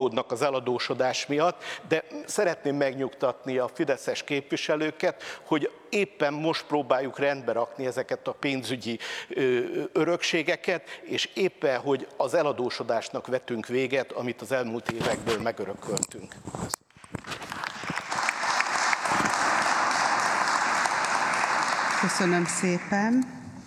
aggódnak az eladósodás miatt, de szeretném megnyugtatni a fideszes képviselőket, hogy éppen most próbáljuk rendbe rakni ezeket a pénzügyi örökségeket, és éppen, hogy az eladósodásnak vetünk véget, amit az elmúlt évekből megörököltünk. Köszönöm szépen.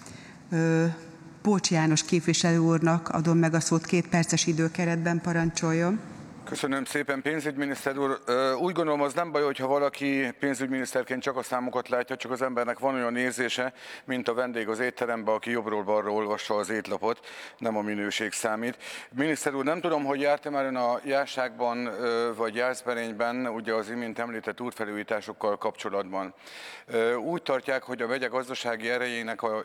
Pócs János képviselő úrnak adom meg a szót, 2 perces időkeretben, parancsoljon. Köszönöm szépen, pénzügyminiszter úr. Úgy gondolom, az nem baj, hogyha valaki pénzügyminiszterként csak a számokat látja, csak az embernek van olyan érzése, mint a vendég az étteremben, aki jobbról balra olvassa az étlapot, nem a minőség számít. Miniszter úr, nem tudom, hogy járt-e már ön a Járságban vagy Jászberényben, ugye az imént említett útfelújításokkal kapcsolatban. Úgy tartják, hogy a megye gazdasági erejének a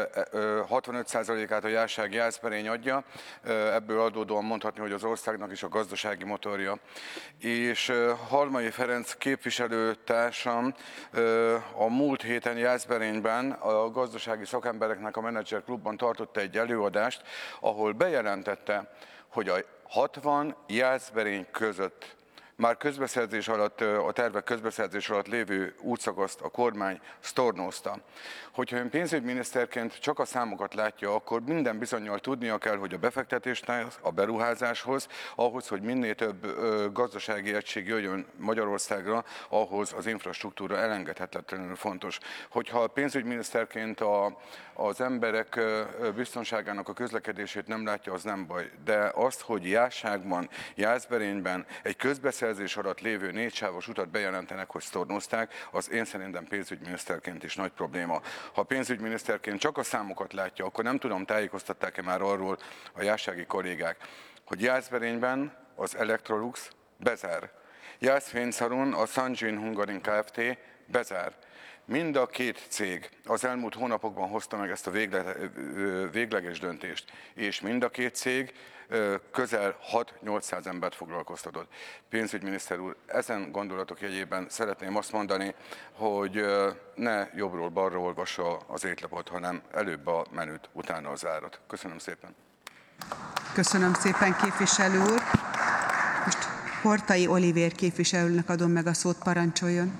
65%-át a Járság Jászberény adja, ebből adódóan mondhatni, hogy az országnak is a gazdasági motorja. És Halmai Ferenc képviselőtársam a múlt héten Jászberényben a gazdasági szakembereknek a Menedzser Klubban tartott egy előadást, ahol bejelentette, hogy a 60 Jászberény között már közbeszerzés alatt, a tervek közbeszerzés alatt lévő útszakaszt a kormány sztornózta. Hogyha ön pénzügyminiszterként csak a számokat látja, akkor minden bizonnyal tudnia kell, hogy a befektetésnél, a beruházáshoz, ahhoz, hogy minél több gazdasági egység jöjjön Magyarországra, ahhoz az infrastruktúra elengedhetetlenül fontos. Hogyha pénzügyminiszterként az emberek biztonságának a közlekedését nem látja, az nem baj. De azt, hogy Járságban, Jászberényben egy közbeszerzés alatt lévő 4 sávos utat bejelentenek, hogy sztornozták, az én szerintem pénzügyminiszterként is nagy probléma. Ha pénzügyminiszterként csak a számokat látja, akkor nem tudom, tájékoztatták-e már arról a jársági kollégák, hogy Jászberényben az Electrolux bezár. Jászfényszaron a Sanjin Hungarin Kft. Bezár. Mind a 2 cég az elmúlt hónapokban hozta meg ezt a végleges döntést, és mind a 2 cég közel 6-800 embert foglalkoztatott. Pénzügyminiszter úr, ezen gondolatok jegyében szeretném azt mondani, hogy ne jobbról balra olvassa az étlapot, hanem előbb a menüt, utána az árat. Köszönöm szépen. Köszönöm szépen, képviselő úr. Most Horthy Olivér képviselőnek adom meg a szót, parancsoljon.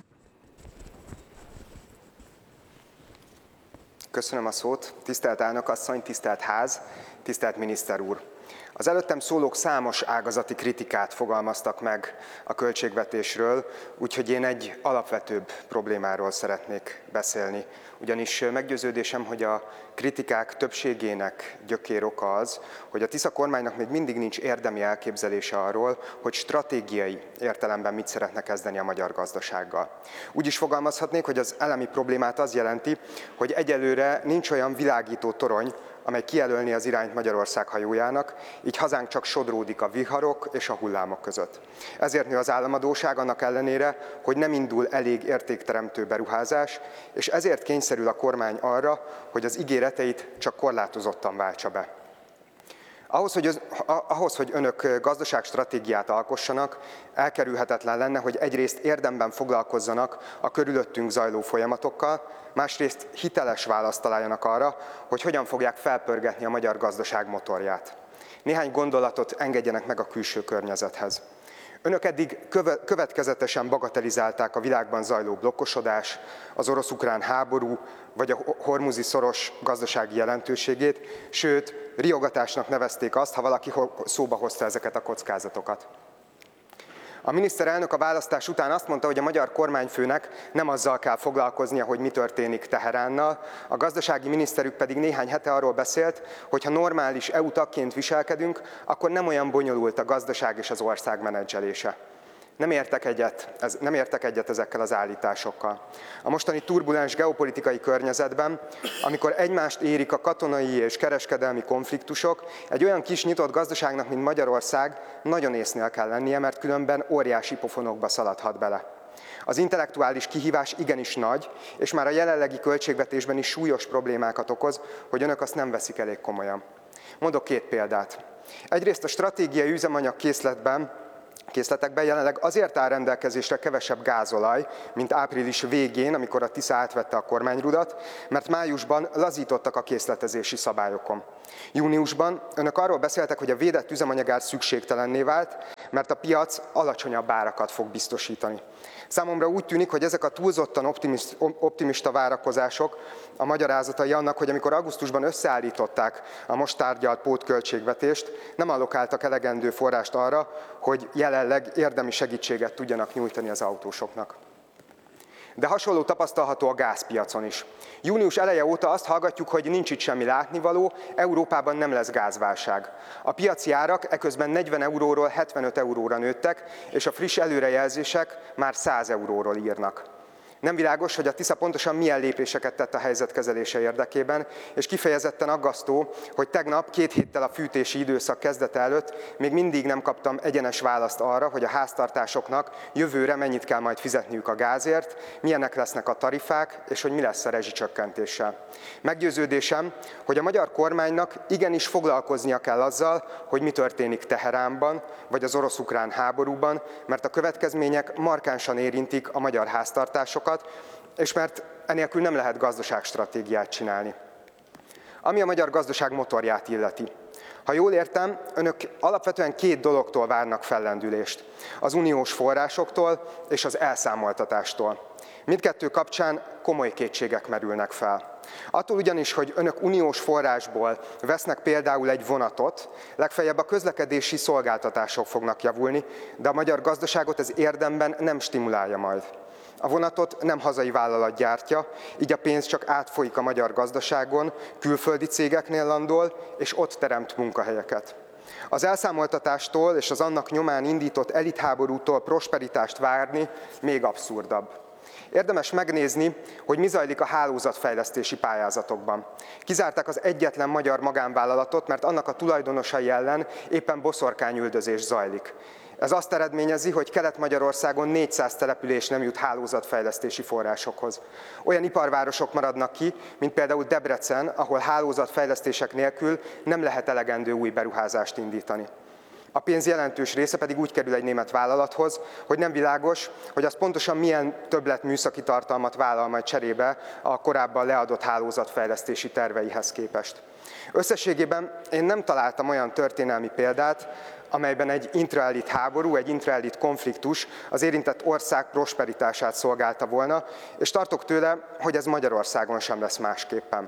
Köszönöm a szót. Tisztelt elnök asszony, tisztelt ház, tisztelt miniszter úr! Az előttem szólók számos ágazati kritikát fogalmaztak meg a költségvetésről, úgyhogy én egy alapvetőbb problémáról szeretnék beszélni. Ugyanis meggyőződésem, hogy a kritikák többségének gyökéroka az, hogy a Tisza kormánynak még mindig nincs érdemi elképzelése arról, hogy stratégiai értelemben mit szeretne kezdeni a magyar gazdasággal. Úgy is fogalmazhatnék, hogy az elemi problémát az jelenti, hogy egyelőre nincs olyan világító torony, amely kijelölni az irányt Magyarország hajójának, így hazánk csak sodródik a viharok és a hullámok között. Ezért nő az államadósság annak ellenére, hogy nem indul elég értékteremtő beruházás, és ezért kényszerül a kormány arra, hogy az ígéreteit csak korlátozottan váltsa be. Ahhoz, hogy önök gazdaságstratégiát alkossanak, elkerülhetetlen lenne, hogy egyrészt érdemben foglalkozzanak a körülöttünk zajló folyamatokkal, másrészt hiteles választ találjanak arra, hogy hogyan fogják felpörgetni a magyar gazdaság motorját. Néhány gondolatot engedjenek meg a külső környezethez. Önök eddig következetesen bagatelizálták a világban zajló blokkosodás, az orosz-ukrán háború vagy a hormuzi szoros gazdasági jelentőségét, sőt, riogatásnak nevezték azt, ha valaki szóba hozta ezeket a kockázatokat. A miniszterelnök a választás után azt mondta, hogy a magyar kormányfőnek nem azzal kell foglalkoznia, hogy mi történik Teheránnal, a gazdasági miniszterük pedig néhány hete arról beszélt, hogy ha normális EU tagként viselkedünk, akkor nem olyan bonyolult a gazdaság és az ország menedzselése. Nem értek egyet ezekkel az állításokkal. A mostani turbulens geopolitikai környezetben, amikor egymást érik a katonai és kereskedelmi konfliktusok, egy olyan kis nyitott gazdaságnak, mint Magyarország, nagyon észnél kell lennie, mert különben óriási pofonokba szaladhat bele. Az intellektuális kihívás igenis nagy, és már a jelenlegi költségvetésben is súlyos problémákat okoz, hogy önök azt nem veszik elég komolyan. Mondok 2 példát. Egyrészt a stratégiai üzemanyag készletekben jelenleg azért áll rendelkezésre kevesebb gázolaj, mint április végén, amikor a Tisza átvette a kormányrudat, mert májusban lazítottak a készletezési szabályokon. Júniusban önök arról beszéltek, hogy a védett üzemanyagár szükségtelenné vált, mert a piac alacsonyabb árakat fog biztosítani. Számomra úgy tűnik, hogy ezek a túlzottan optimista várakozások a magyarázatai annak, hogy amikor augusztusban összeállították a most tárgyalt pótköltségvetést, nem allokáltak elegendő forrást arra, hogy jelenleg érdemi segítséget tudjanak nyújtani az autósoknak. De hasonló tapasztalható a gázpiacon is. Június eleje óta azt hallgatjuk, hogy nincs itt semmi látnivaló, Európában nem lesz gázválság. A piaci árak eközben 40 euróról 75 euróra nőttek, és a friss előrejelzések már 100 euróról írnak. Nem világos, hogy a Tisza pontosan milyen lépéseket tett a helyzet kezelése érdekében, és kifejezetten aggasztó, hogy tegnap 2 héttel a fűtési időszak kezdete előtt még mindig nem kaptam egyenes választ arra, hogy a háztartásoknak jövőre mennyit kell majd fizetniük a gázért, milyenek lesznek a tarifák, és hogy mi lesz a rezsicsökkentéssel. Meggyőződésem, hogy a magyar kormánynak igenis foglalkoznia kell azzal, hogy mi történik Teheránban, vagy az orosz-ukrán háborúban, mert a következmények markánsan érintik a magyar háztartásokat, és mert enélkül nem lehet gazdaságstratégiát csinálni. Ami a magyar gazdaság motorját illeti. Ha jól értem, önök alapvetően 2 dologtól várnak fellendülést. Az uniós forrásoktól és az elszámoltatástól. Mindkettő kapcsán komoly kétségek merülnek fel. Attól ugyanis, hogy önök uniós forrásból vesznek például egy vonatot, legfeljebb a közlekedési szolgáltatások fognak javulni, de a magyar gazdaságot ez érdemben nem stimulálja majd. A vonatot nem hazai vállalat gyártja, így a pénz csak átfolyik a magyar gazdaságon, külföldi cégeknél landol, és ott teremt munkahelyeket. Az elszámoltatástól és az annak nyomán indított elitháborútól prosperitást várni még abszurdabb. Érdemes megnézni, hogy mi zajlik a hálózatfejlesztési pályázatokban. Kizárták az egyetlen magyar magánvállalatot, mert annak a tulajdonosai ellen éppen boszorkányüldözés zajlik. Ez azt eredményezi, hogy Kelet-Magyarországon 400 település nem jut hálózatfejlesztési forrásokhoz. Olyan iparvárosok maradnak ki, mint például Debrecen, ahol hálózatfejlesztések nélkül nem lehet elegendő új beruházást indítani. A pénz jelentős része pedig úgy kerül egy német vállalathoz, hogy nem világos, hogy az pontosan milyen többlet műszaki tartalmat vállal majd cserébe a korábban leadott hálózatfejlesztési terveihez képest. Összességében én nem találtam olyan történelmi példát, amelyben egy intraelit háború, egy intraelit konfliktus az érintett ország prosperitását szolgálta volna, és tartok tőle, hogy ez Magyarországon sem lesz másképpen.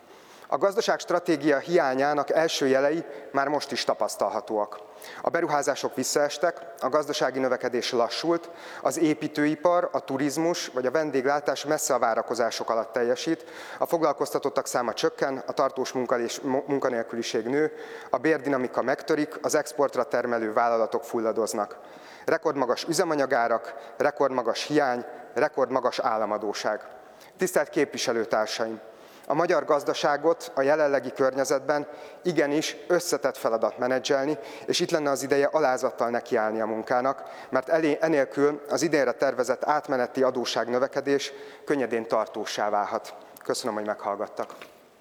A gazdaságstratégia hiányának első jelei már most is tapasztalhatóak. A beruházások visszaestek, a gazdasági növekedés lassult, az építőipar, a turizmus vagy a vendéglátás messze a várakozások alatt teljesít, a foglalkoztatottak száma csökken, a tartós munkanélküliség nő, a bérdinamika megtörik, az exportra termelő vállalatok fulladoznak. Rekordmagas üzemanyagárak, rekordmagas hiány, rekordmagas államadósság. Tisztelt képviselőtársaim! A magyar gazdaságot a jelenlegi környezetben igenis összetett feladat menedzselni, és itt lenne az ideje alázattal nekiállni a munkának, mert enélkül az idénre tervezett átmeneti adósságnövekedés könnyedén tartóssá válhat. Köszönöm, hogy meghallgattak.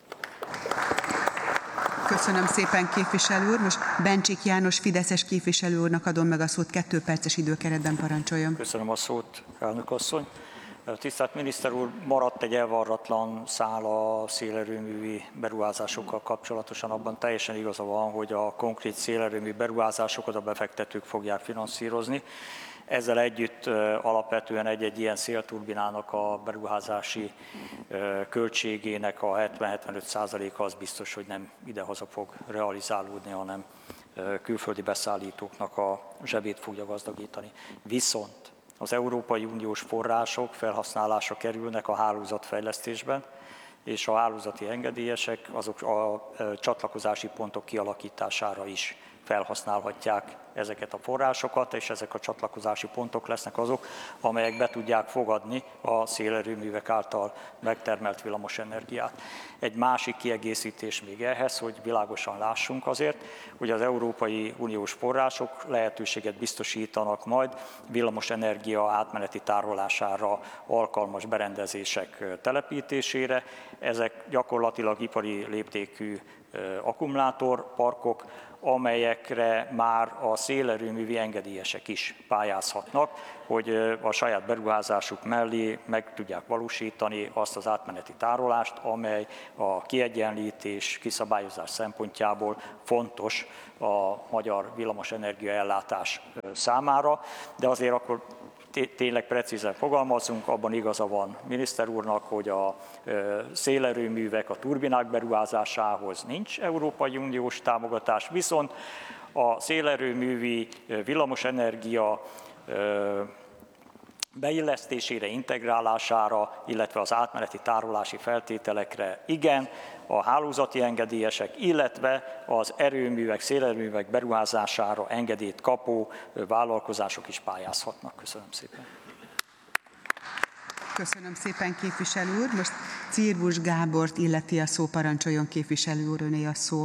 Köszönöm szépen, képviselő úr. Most Bencsik János fideszes képviselő úrnak adom meg a szót, 2 perces időkeretben parancsoljon. Köszönöm a szót, elnök asszony. Tisztelt miniszter úr, maradt egy elvarratlan szál a szélerőművi beruházásokkal kapcsolatosan, abban teljesen igaza van, hogy a konkrét szélerőmű beruházásokat a befektetők fogják finanszírozni. Ezzel együtt alapvetően egy ilyen szélturbinának a beruházási költségének a 70-75%-a az biztos, hogy nem idehaza fog realizálódni, hanem külföldi beszállítóknak a zsebét fogja gazdagítani. Viszont az Európai Uniós források felhasználásra kerülnek a hálózatfejlesztésben, és a hálózati engedélyesek azok a csatlakozási pontok kialakítására is felhasználhatják ezeket a forrásokat, és ezek a csatlakozási pontok lesznek azok, amelyek be tudják fogadni a szélerőművek által megtermelt villamosenergiát. Egy másik kiegészítés még ehhez, hogy világosan lássunk azért, hogy az Európai Uniós források lehetőséget biztosítanak majd villamosenergia átmeneti tárolására alkalmas berendezések telepítésére. Ezek gyakorlatilag ipari léptékű akkumulátorparkok, amelyekre már a szélerőművi engedélyesek is pályázhatnak, hogy a saját beruházásuk mellé meg tudják valósítani azt az átmeneti tárolást, amely a kiegyenlítés, kiszabályozás szempontjából fontos a magyar villamosenergia ellátás számára, de azért akkor tényleg precízen fogalmazunk, abban igaza van miniszter úrnak, hogy a szélerőművek, a turbinák beruházásához nincs Európai Uniós támogatás, viszont a szélerőművi villamosenergia beillesztésére, integrálására, illetve az átmeneti tárolási feltételekre igen, a hálózati engedélyesek, illetve az erőművek, szélerőművek beruházására engedélyt kapó vállalkozások is pályázhatnak. Köszönöm szépen. Köszönöm szépen, képviselő úr. Most Cirbusz Gábort illeti a szó, parancsoljon képviselő úr, öné a szó.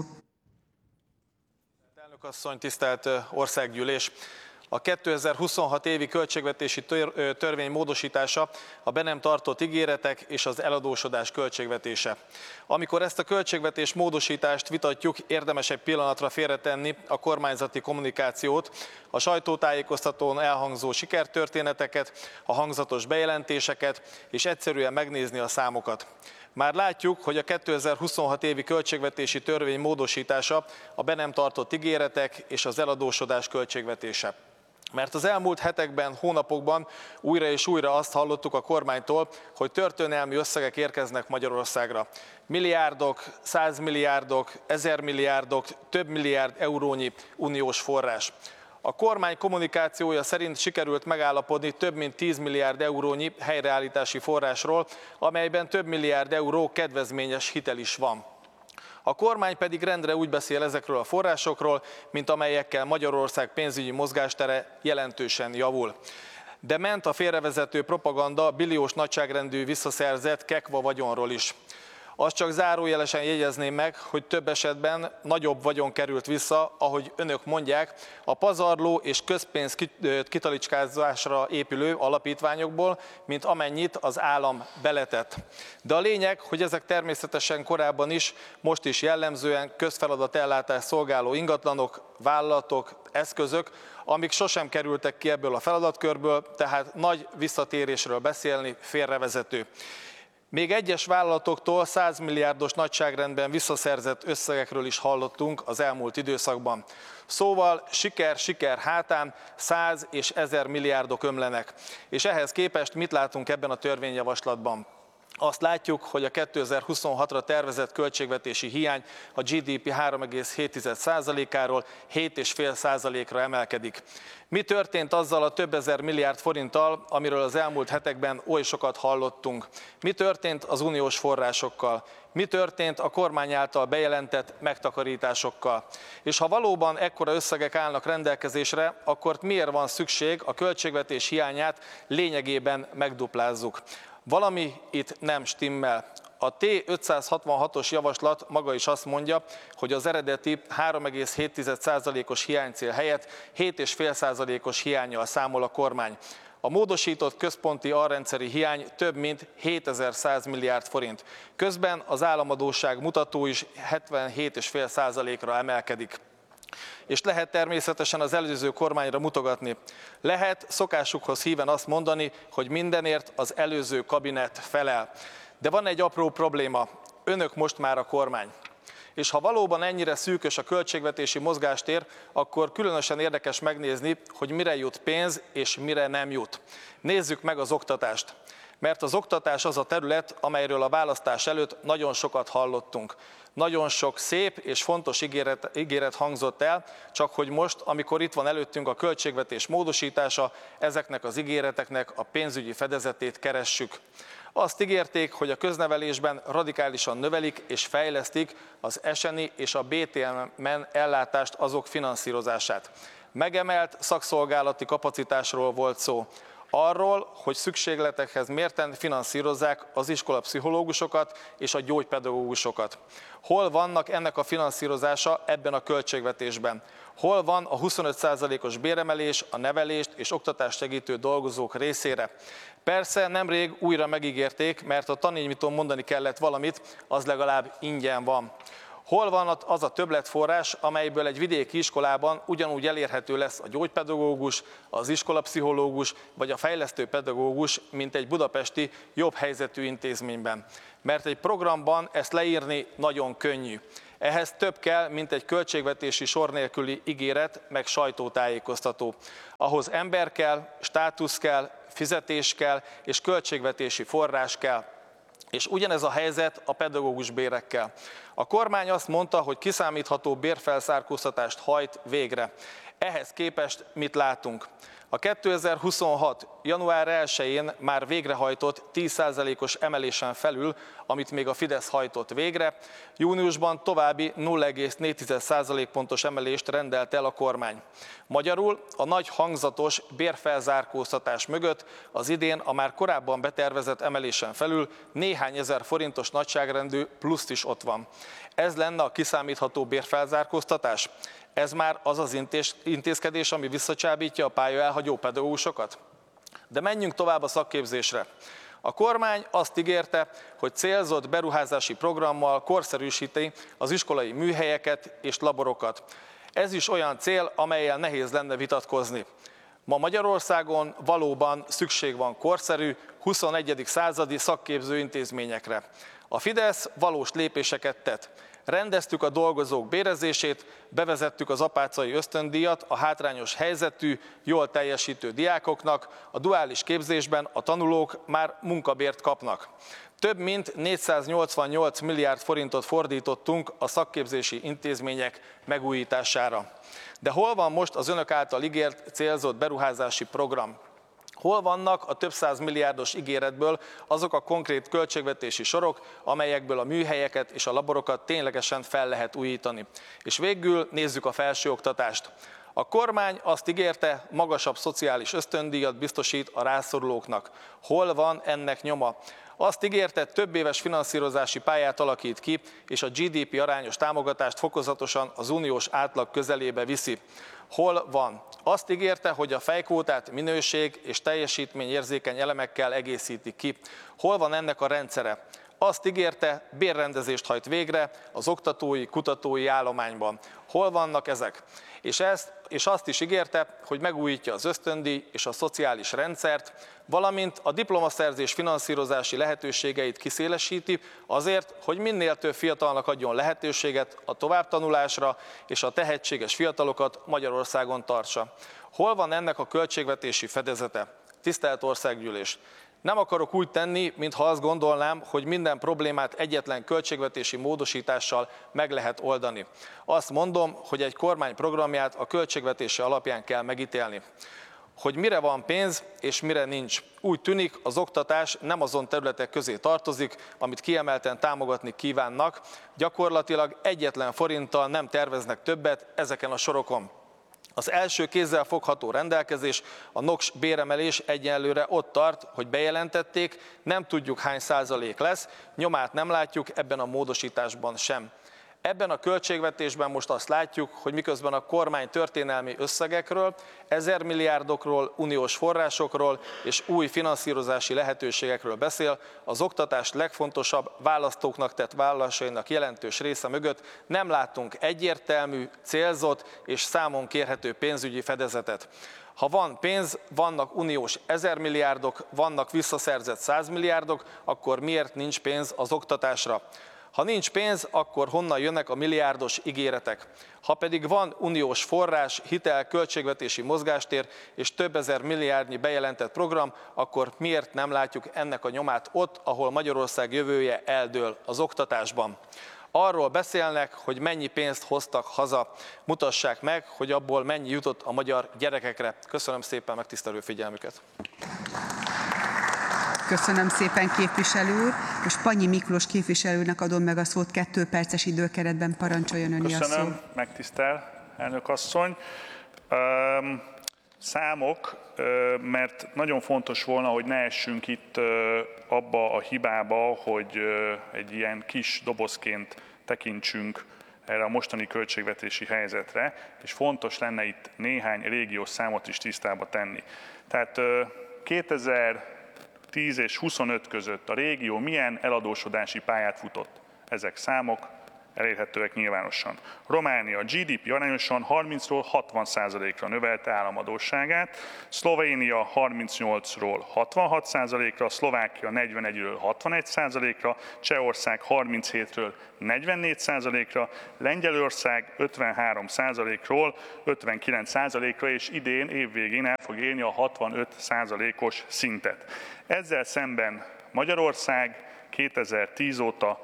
Elnök asszony, tisztelt országgyűlés! A 2026 évi költségvetési törvény módosítása a be nem tartott ígéretek és az eladósodás költségvetése. Amikor ezt a költségvetés módosítást vitatjuk, érdemes egy pillanatra félretenni a kormányzati kommunikációt, a sajtótájékoztatón elhangzó sikertörténeteket, a hangzatos bejelentéseket, és egyszerűen megnézni a számokat. Már látjuk, hogy a 2026 évi költségvetési törvény módosítása a be nem tartott ígéretek és az eladósodás költségvetése. Mert az elmúlt hetekben, hónapokban újra és újra azt hallottuk a kormánytól, hogy történelmi összegek érkeznek Magyarországra. Milliárdok, 100 milliárdok, 1000 milliárdok, több milliárd eurónyi uniós forrás. A kormány kommunikációja szerint sikerült megállapodni több mint 10 milliárd eurónyi helyreállítási forrásról, amelyben több milliárd euró kedvezményes hitel is van. A kormány pedig rendre úgy beszél ezekről a forrásokról, mint amelyekkel Magyarország pénzügyi mozgástere jelentősen javul. De ment a félrevezető propaganda billiós nagyságrendű visszaszerzett kekva vagyonról is. Azt csak zárójelesen jegyezném meg, hogy több esetben nagyobb vagyon került vissza, ahogy önök mondják, a pazarló és közpénz kitalicskázásra épülő alapítványokból, mint amennyit az állam beletett. De a lényeg, hogy ezek természetesen korábban is, most is jellemzően közfeladatellátást szolgáló ingatlanok, vállalatok, eszközök, amik sosem kerültek ki ebből a feladatkörből, tehát nagy visszatérésről beszélni félrevezető. Még egyes vállalatoktól 100 milliárdos nagyságrendben visszaszerzett összegekről is hallottunk az elmúlt időszakban. Szóval siker hátán 100 és 1000 milliárdok ömlenek. És ehhez képest mit látunk ebben a törvényjavaslatban? Azt látjuk, hogy a 2026-ra tervezett költségvetési hiány a GDP 3,7%-áról 7,5%-ra emelkedik. Mi történt azzal a több ezer milliárd forinttal, amiről az elmúlt hetekben oly sokat hallottunk? Mi történt az uniós forrásokkal? Mi történt a kormány által bejelentett megtakarításokkal? És ha valóban ekkora összegek állnak rendelkezésre, akkor miért van szükség a költségvetés hiányát lényegében megduplázzuk? Valami itt nem stimmel. A T566-os javaslat maga is azt mondja, hogy az eredeti 3,7%-os hiánycél helyett 7,5%-os hiánnyal számol a kormány. A módosított központi alrendszeri hiány több mint 7100 milliárd forint. Közben az államadósság mutató is 77,5%-ra emelkedik. És lehet természetesen az előző kormányra mutogatni. Lehet szokásukhoz híven azt mondani, hogy mindenért az előző kabinet felel. De van egy apró probléma, önök most már a kormány. És ha valóban ennyire szűkös a költségvetési mozgástér, akkor különösen érdekes megnézni, hogy mire jut pénz és mire nem jut. Nézzük meg az oktatást. Mert az oktatás az a terület, amelyről a választás előtt nagyon sokat hallottunk. Nagyon sok szép és fontos ígéret hangzott el, csak hogy most, amikor itt van előttünk a költségvetés módosítása, ezeknek az ígéreteknek a pénzügyi fedezetét keressük. Azt ígérték, hogy a köznevelésben radikálisan növelik és fejlesztik az SNI és a BTM-en ellátást, azok finanszírozását. Megemelt szakszolgálati kapacitásról volt szó. Arról, hogy szükségletekhez mérten finanszírozzák az iskolapszichológusokat és a gyógypedagógusokat. Hol vannak ennek a finanszírozása ebben a költségvetésben? Hol van a 25%-os béremelés a nevelést és oktatást segítő dolgozók részére? Persze nemrég újra megígérték, mert a tanítmítón mondani kellett valamit, az legalább ingyen van. Hol van az a többletforrás, amelyből egy vidéki iskolában ugyanúgy elérhető lesz a gyógypedagógus, az iskolapszichológus vagy a fejlesztő pedagógus, mint egy budapesti jobb helyzetű intézményben? Mert egy programban ezt leírni nagyon könnyű. Ehhez több kell, mint egy költségvetési sor nélküli ígéret, meg sajtótájékoztató. Ahhoz ember kell, státusz kell, fizetés kell, és költségvetési forrás kell. És ugyanez a helyzet a pedagógus bérekkel. A kormány azt mondta, hogy kiszámítható bérfelzárkóztatást hajt végre. Ehhez képest mit látunk? A 2026. január 1-én már végrehajtott 10%-os emelésen felül, amit még a Fidesz hajtott végre, júniusban további 0,4% pontos emelést rendelt el a kormány. Magyarul a nagy hangzatos bérfelzárkóztatás mögött az idén a már korábban betervezett emelésen felül néhány ezer forintos nagyságrendű plusz is ott van. Ez lenne a kiszámítható bérfelzárkóztatás? Ez már az az intézkedés, ami visszacsábítja a pálya elhagyó pedagógusokat? De menjünk tovább a szakképzésre. A kormány azt ígérte, hogy célzott beruházási programmal korszerűsíti az iskolai műhelyeket és laborokat. Ez is olyan cél, amellyel nehéz lenne vitatkozni. Ma Magyarországon valóban szükség van korszerű, 21. századi szakképző intézményekre. A Fidesz valós lépéseket tett. Rendeztük a dolgozók bérezését, bevezettük az apácai ösztöndíjat a hátrányos helyzetű, jól teljesítő diákoknak, a duális képzésben a tanulók már munkabért kapnak. Több mint 488 milliárd forintot fordítottunk a szakképzési intézmények megújítására. De hol van most az önök által ígért célzott beruházási program? Hol vannak a több száz milliárdos ígéretből azok a konkrét költségvetési sorok, amelyekből a műhelyeket és a laborokat ténylegesen fel lehet újítani? És végül nézzük a felsőoktatást. A kormány azt ígérte, magasabb szociális ösztöndíjat biztosít a rászorulóknak. Hol van ennek nyoma? Azt ígérte, több éves finanszírozási pályát alakít ki, és a GDP arányos támogatást fokozatosan az uniós átlag közelébe viszi. Hol van? Azt ígérte, hogy a fejkvótát minőség és teljesítményérzékeny elemekkel egészíti ki. Hol van ennek a rendszere? Azt ígérte, bérrendezést hajt végre az oktatói, kutatói állományban. Hol vannak ezek? És azt is ígérte, hogy megújítja az ösztöndíj és a szociális rendszert, valamint a diplomaszerzés finanszírozási lehetőségeit kiszélesíti azért, hogy minél több fiatalnak adjon lehetőséget a továbbtanulásra, és a tehetséges fiatalokat Magyarországon tartsa. Hol van ennek a költségvetési fedezete? Tisztelt Országgyűlés! Nem akarok úgy tenni, mintha azt gondolnám, hogy minden problémát egyetlen költségvetési módosítással meg lehet oldani. Azt mondom, hogy egy kormány programját a költségvetése alapján kell megítélni. Hogy mire van pénz és mire nincs. Úgy tűnik, az oktatás nem azon területek közé tartozik, amit kiemelten támogatni kívánnak, gyakorlatilag egyetlen forinttal nem terveznek többet ezeken a sorokon. Az első kézzel fogható rendelkezés, a NOKS béremelés egyenlőre ott tart, hogy bejelentették, nem tudjuk hány százalék lesz, nyomát nem látjuk ebben a módosításban sem. Ebben a költségvetésben most azt látjuk, hogy miközben a kormány történelmi összegekről, 1000 milliárdokról, uniós forrásokról és új finanszírozási lehetőségekről beszél, az oktatás legfontosabb választóknak tett vállalásainak jelentős része mögött nem látunk egyértelmű, célzott és számon kérhető pénzügyi fedezetet. Ha van pénz, vannak uniós 1000 milliárdok, vannak visszaszerzett 100 milliárdok, akkor miért nincs pénz az oktatásra? Ha nincs pénz, akkor honnan jönnek a milliárdos ígéretek? Ha pedig van uniós forrás, hitel, költségvetési mozgástér és több ezer milliárdnyi bejelentett program, akkor miért nem látjuk ennek a nyomát ott, ahol Magyarország jövője eldől, az oktatásban? Arról beszélnek, hogy mennyi pénzt hoztak haza. Mutassák meg, hogy abból mennyi jutott a magyar gyerekekre. Köszönöm szépen megtisztelő figyelmüket. Köszönöm szépen, képviselő úr. Most Panyi Miklós képviselőnek adom meg a szót, 2 perces időkeretben, parancsoljon öni a szó. Köszönöm, megtisztel elnök asszony. Számok, mert nagyon fontos volna, hogy ne essünk itt abba a hibába, hogy egy ilyen kis dobozként tekintsünk erre a mostani költségvetési helyzetre, és fontos lenne itt néhány régiós számot is tisztába tenni. Tehát 2010 és 25 között a régió milyen eladósodási pályát futott? Ezek számok, elérhetőek nyilvánosan. Románia GDP arányosan 30-ról 60%-ra növelte államadósságát, Szlovénia 38-ról 66%-ra, Szlovákia 41-ről 61%-ra, Csehország 37-ről 44%-ra, Lengyelország 53%-ról 59%-ra, és idén évvégén el fog érni a 65%-os szintet. Ezzel szemben Magyarország 2010 óta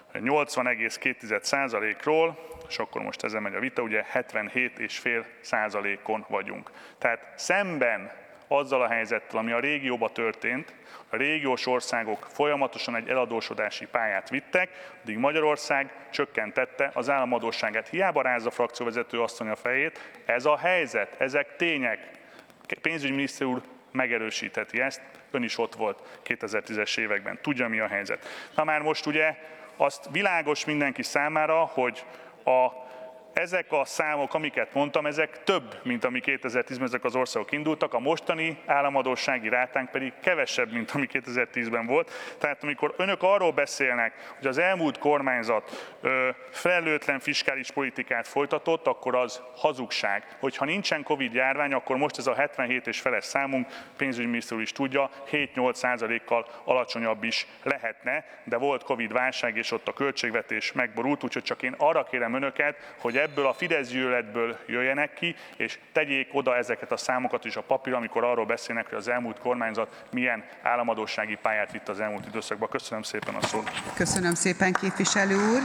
80,2%-ról, és akkor most ezen megy a vita, ugye 77,5%-on vagyunk. Tehát szemben azzal a helyzettel, ami a régióban történt, a régiós országok folyamatosan egy eladósodási pályát vittek, addig Magyarország csökkentette az államadósságát. Hiába rázza a frakcióvezető asszony a fejét, ez a helyzet, ezek tények. Pénzügyminiszter úr megerősítheti ezt, ön is ott volt 2010-es években, tudja, mi a helyzet. Na már most ugye azt világos mindenki számára, hogy ezek a számok, amiket mondtam, ezek több, mint ami 2010-ben ezek az országok indultak, a mostani államadóssági rátánk pedig kevesebb, mint ami 2010-ben volt. Tehát amikor önök arról beszélnek, hogy az elmúlt kormányzat felelőtlen fiskális politikát folytatott, akkor az hazugság. Hogyha nincsen Covid-járvány, akkor most ez a 77,5-es számunk, pénzügyminiszter úr is tudja, 7-8%-kal alacsonyabb is lehetne, de volt Covid-válság, és ott a költségvetés megborult, úgyhogy csak én arra kérem önöket, hogy ebből a Fidesz gyűlöletből jöjjenek ki, és tegyék oda ezeket a számokat is a papírra, amikor arról beszélnek, hogy az elmúlt kormányzat milyen államadóssági pályát vitt az elmúlt időszakban. Köszönöm szépen a szót. Köszönöm szépen, képviselő úr.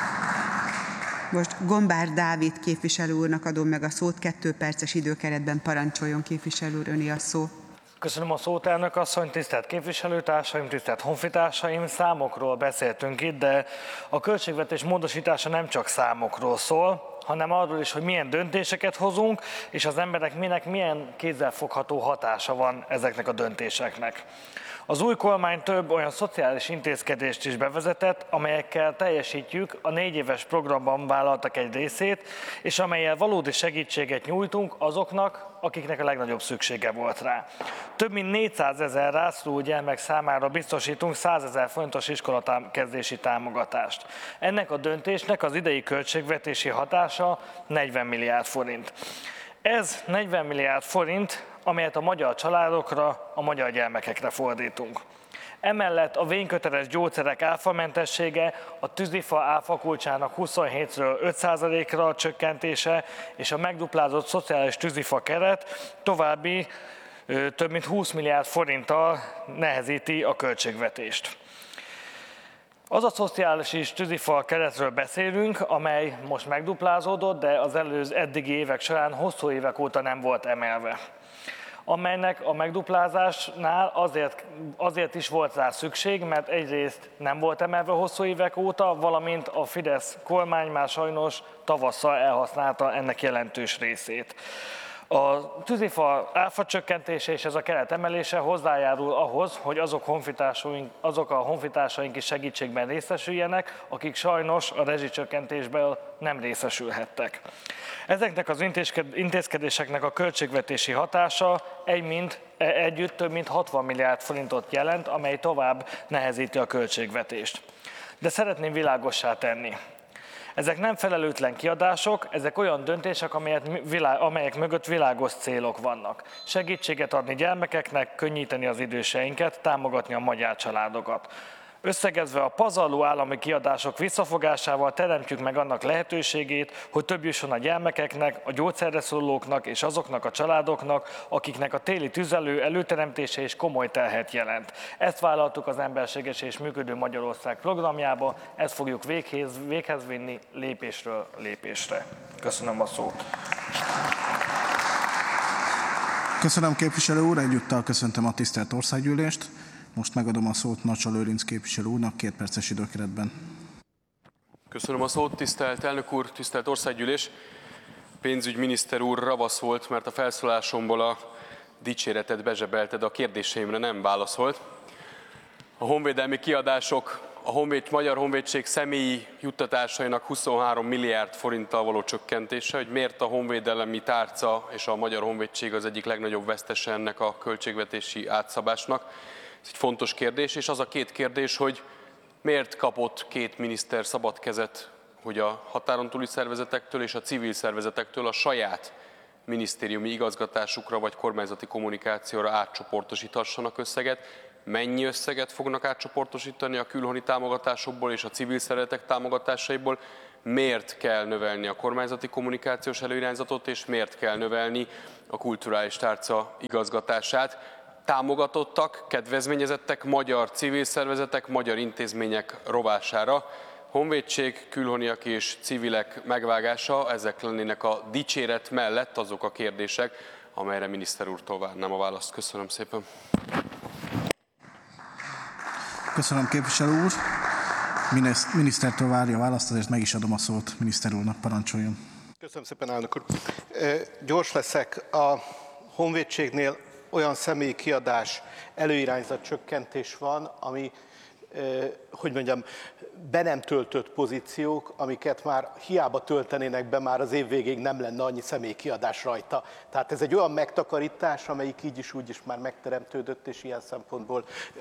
Most Gombár Dávid képviselő úrnak adom meg a szót, 2 perces időkeretben parancsoljon, képviselő úr, öné a szó. Köszönöm a szót, elnök asszony, tisztelt képviselőtársaim, tisztelt honfitársaim, számokról beszéltünk itt, de a költségvetés módosítása nem csak számokról szól, hanem arról is, hogy milyen döntéseket hozunk, és az emberek milyen kézzelfogható hatása van ezeknek a döntéseknek. Az új kormány több olyan szociális intézkedést is bevezetett, amelyekkel teljesítjük a 4 éves programban vállaltak egy részét, és amellyel valódi segítséget nyújtunk azoknak, akiknek a legnagyobb szüksége volt rá. Több mint 400 000 rászoruló gyermek számára biztosítunk 100 000 forintos iskolakezdési támogatást. Ennek a döntésnek az idei költségvetési hatása 40 milliárd forint. Ez 40 milliárd forint, amelyet a magyar családokra, a magyar gyermekekre fordítunk. Emellett a vényköteles gyógyszerek áfamentessége, a tűzifa áfakulcsának 27-ről 5%-ra csökkentése és a megduplázott szociális tűzifa keret további több mint 20 milliárd forinttal nehezíti a költségvetést. Az a szociális és tűzifa keretről beszélünk, amely most megduplázódott, de az eddigi évek során hosszú évek óta nem volt emelve. Amelynek a megduplázásnál azért is volt rá szükség, mert egyrészt nem volt emelve hosszú évek óta, valamint a Fidesz kormány már sajnos tavasszal elhasználta ennek jelentős részét. A tűzifa áfacsökkentése és ez a keret emelése hozzájárul ahhoz, hogy azok a honfitársaink is segítségben részesüljenek, akik sajnos a rezsicsökkentésben nem részesülhettek. Ezeknek az intézkedéseknek a költségvetési hatása együtt több mint 60 milliárd forintot jelent, amely tovább nehezíti a költségvetést. De szeretném világossá tenni. Ezek nem felelőtlen kiadások, ezek olyan döntések, amelyek mögött világos célok vannak. Segítséget adni gyermekeknek, könnyíteni az időseinket, támogatni a magyar családokat. Összegezve a pazarló állami kiadások visszafogásával teremtjük meg annak lehetőségét, hogy több jusson a gyermekeknek, a gyógyszerre szorulóknak és azoknak a családoknak, akiknek a téli tüzelő előteremtése is komoly terhet jelent. Ezt vállaltuk az Emberséges és Működő Magyarország programjába, ezt fogjuk véghez vinni lépésről lépésre. Köszönöm a szót. Köszönöm, képviselő úr, egyúttal köszöntöm a tisztelt országgyűlést. Most megadom a szót Nacsa Lőrinc képviselő úrnak 2 perces időkeretben. Köszönöm a szót, tisztelt elnök úr, tisztelt országgyűlés. Pénzügyminiszter úr ravasz volt, mert a felszólásomból a dicséretet bezsebelte, de a kérdéseimre nem válaszolt. A honvédelmi kiadások, Magyar Honvédség személyi juttatásainak 23 milliárd forinttal való csökkentése, hogy miért a honvédelmi tárca és a Magyar Honvédség az egyik legnagyobb vesztese ennek a költségvetési átszabásnak. Ez egy fontos kérdés, és az a 2 kérdés, hogy miért kapott 2 miniszter szabad kezet, hogy a határon túli szervezetektől és a civil szervezetektől a saját minisztériumi igazgatásukra vagy kormányzati kommunikációra átcsoportosíthassanak összeget. Mennyi összeget fognak átcsoportosítani a külhoni támogatásokból és a civil szervezetek támogatásaiból? Miért kell növelni a kormányzati kommunikációs előirányzatot, és miért kell növelni a kulturális tárca igazgatását? Támogatottak, kedvezményezettek magyar civil szervezetek, magyar intézmények rovására. Honvédség, külhoniak és civilek megvágása, ezek lennének a dicséret mellett azok a kérdések, amelyre miniszter úrtól várnám a választ. Köszönöm szépen. Köszönöm, képviselő úr. Minisztertől várja a választ, azért meg is adom a szót miniszter úrnak, parancsoljon. Köszönöm szépen, elnök úr. Gyors leszek. A honvédségnél olyan személyi kiadás előirányzat csökkentés van, ami, hogy mondjam, be nem töltött pozíciók, amiket már hiába töltenének be, már az év végéig nem lenne annyi személyi kiadás rajta. Tehát ez egy olyan megtakarítás, amelyik így is úgy is már megteremtődött, és ilyen szempontból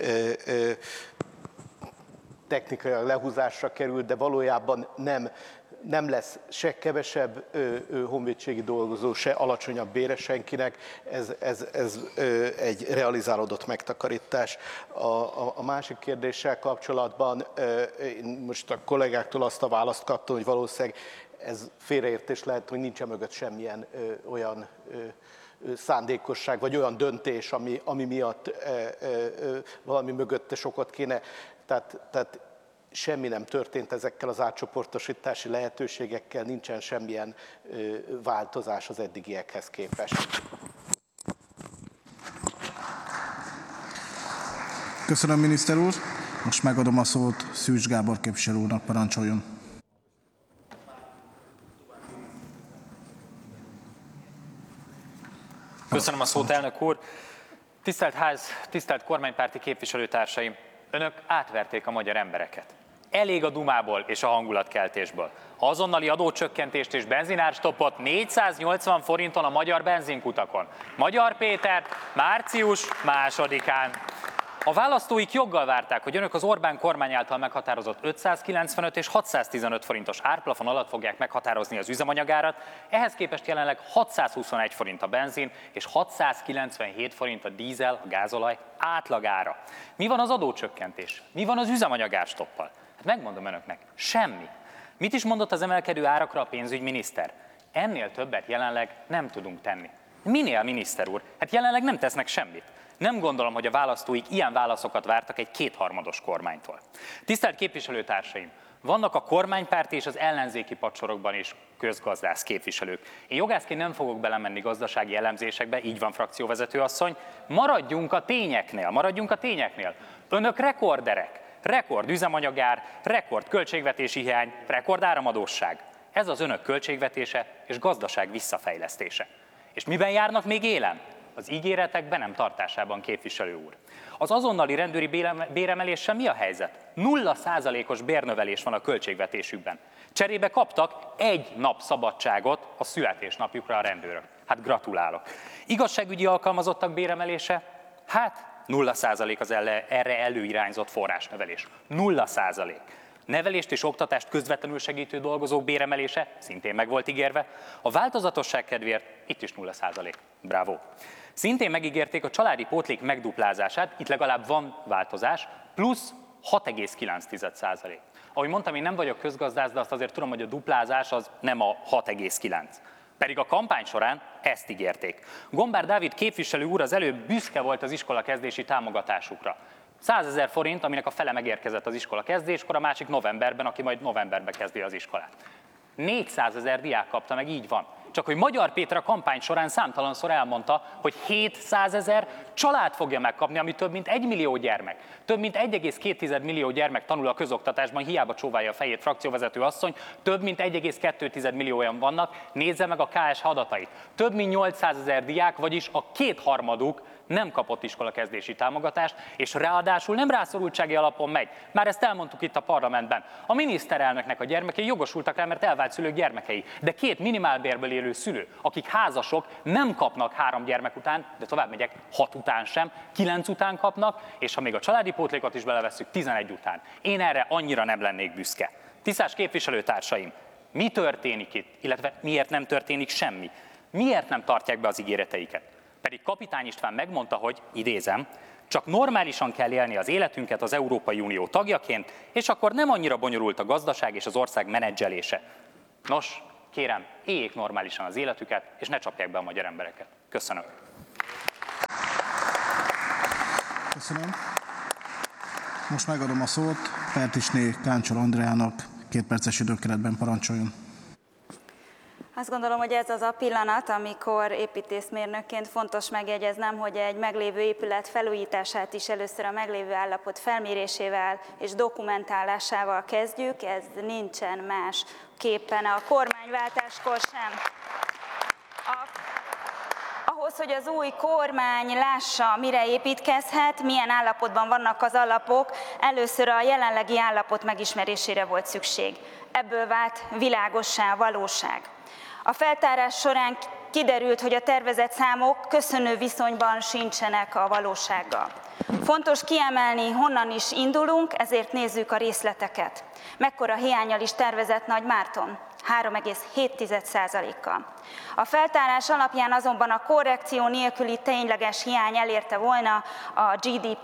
technikailag lehúzásra került, de valójában nem lesz se kevesebb honvédségi dolgozó, se alacsonyabb bére senkinek, ez egy realizálódott megtakarítás. A másik kérdéssel kapcsolatban most a kollégáktól azt a választ kaptam, hogy valószínűleg ez félreértés lehet, hogy nincs mögött semmilyen olyan szándékosság, vagy olyan döntés, ami miatt valami mögötte sokat kéne. Tehát semmi nem történt ezekkel az átcsoportosítási lehetőségekkel, nincsen semmilyen változás az eddigiekhez képest. Köszönöm, miniszter úr. Most megadom a szót Szűcs Gábor képviselő úrnak, parancsoljon. Köszönöm a szót, elnök úr. Tisztelt ház, tisztelt kormánypárti képviselőtársaim! Önök átverték a magyar embereket. Elég a dumából és a hangulatkeltésből. Azonnali adócsökkentést és benzinárstoppot 480 forinton a magyar benzinkutakon. Magyar Péter, március 2-án. A választóik joggal várták, hogy önök az Orbán kormány által meghatározott 595 és 615 forintos árplafon alatt fogják meghatározni az üzemanyagárat, ehhez képest jelenleg 621 forint a benzin és 697 forint a dízel, a gázolaj átlagára. Mi van az adócsökkentés? Mi van az üzemanyagárstoppal? Hát megmondom önöknek, semmi. Mit is mondott az emelkedő árakra a pénzügyminiszter? Ennél többet jelenleg nem tudunk tenni. Minél, miniszter úr? Hát jelenleg nem tesznek semmit. Nem gondolom, hogy a választóik ilyen válaszokat vártak egy kétharmados kormánytól. Tisztelt képviselőtársaim! Vannak a kormánypárti és az ellenzéki padsorokban is közgazdász képviselők. Én jogászként nem fogok belemenni gazdasági elemzésekbe, így van frakcióvezető asszony. Maradjunk a tényeknél. Önök rekorderek. Rekord üzemanyagár, rekord költségvetési hiány, rekord áramadósság. Ez az önök költségvetése és gazdaság visszafejlesztése. És miben járnak még élen? Az ígéretek be nem tartásában, képviselő úr. Az azonnali rendőri béremeléssel mi a helyzet? 0%-os bérnövelés van a költségvetésükben. Cserébe kaptak egy nap szabadságot a születésnapjukra a rendőrök. Hát gratulálok. Igazságügyi alkalmazottak béremelése? Hát 0% az erre előirányzott forrásnövelés. 0%. Nevelést és oktatást közvetlenül segítő dolgozók béremelése szintén meg volt ígérve. A változatosság kedvéért itt is 0%. Bravo! Szintén megígérték a családi pótlék megduplázását, itt legalább van változás, plusz 6,9%. Ahogy mondtam, én nem vagyok közgazdász, de azt azért tudom, hogy a duplázás az nem a 6,9. Pedig a kampány során ezt ígérték. Gombár Dávid képviselő úr az előbb büszke volt az iskolakezdési támogatásukra. 100 000 forint, aminek a fele megérkezett az iskola kezdéskor, a másik novemberben, aki majd novemberben kezdi az iskolát. 400 000 diák kapta meg, így van. Csak hogy Magyar Péter a kampány során számtalanszor elmondta, hogy 700 000 család fogja megkapni, ami több mint 1 millió gyermek. Több mint 1,2 millió gyermek tanul a közoktatásban, hiába csóválja a fejét frakcióvezető asszony, több mint 1,2 millióan vannak, nézze meg a KSH adatait. Több mint 800 000 diák, vagyis a kétharmaduk nem kapott iskolakezdési támogatást, és ráadásul nem rászorultsági alapon megy. Már ezt elmondtuk itt a parlamentben. A miniszterelnöknek a gyermekei jogosultak rá, mert elvált szülők gyermekei. De 2 minimálbérből élő szülő, akik házasok, nem kapnak 3 gyermek után, de tovább megyek, 6 után sem, 9 után kapnak, és ha még a családi pótlékot is belevesszük, 11 után. Én erre annyira nem lennék büszke. Tisztelt képviselőtársaim, mi történik itt, illetve miért nem történik semmi? Miért nem tartják be az ígéreteiket? Pedig Kapitány István megmondta, hogy, idézem, csak normálisan kell élni az életünket az Európai Unió tagjaként, és akkor nem annyira bonyolult a gazdaság és az ország menedzselése. Nos, kérem, éljék normálisan az életüket, és ne csapják be a magyar embereket. Köszönöm. Köszönöm. Most megadom a szót Pertisné Káncsol Andreának, 2 perces időkeretben parancsoljon. Azt gondolom, hogy ez az a pillanat, amikor építészmérnökként fontos megjegyeznem, hogy egy meglévő épület felújítását is először a meglévő állapot felmérésével és dokumentálásával kezdjük. Ez nincsen más képen a kormányváltáskor sem. Ahhoz, hogy az új kormány lássa, mire építkezhet, milyen állapotban vannak az alapok, először a jelenlegi állapot megismerésére volt szükség. Ebből vált világossá a valóság. A feltárás során kiderült, hogy a tervezett számok köszönő viszonyban sincsenek a valósággal. Fontos kiemelni, honnan is indulunk, ezért nézzük a részleteket. Mekkora hiánnyal is tervezett Nagy Márton? 3,7%-kal. A feltárás alapján azonban a korrekció nélküli tényleges hiány elérte volna a GDP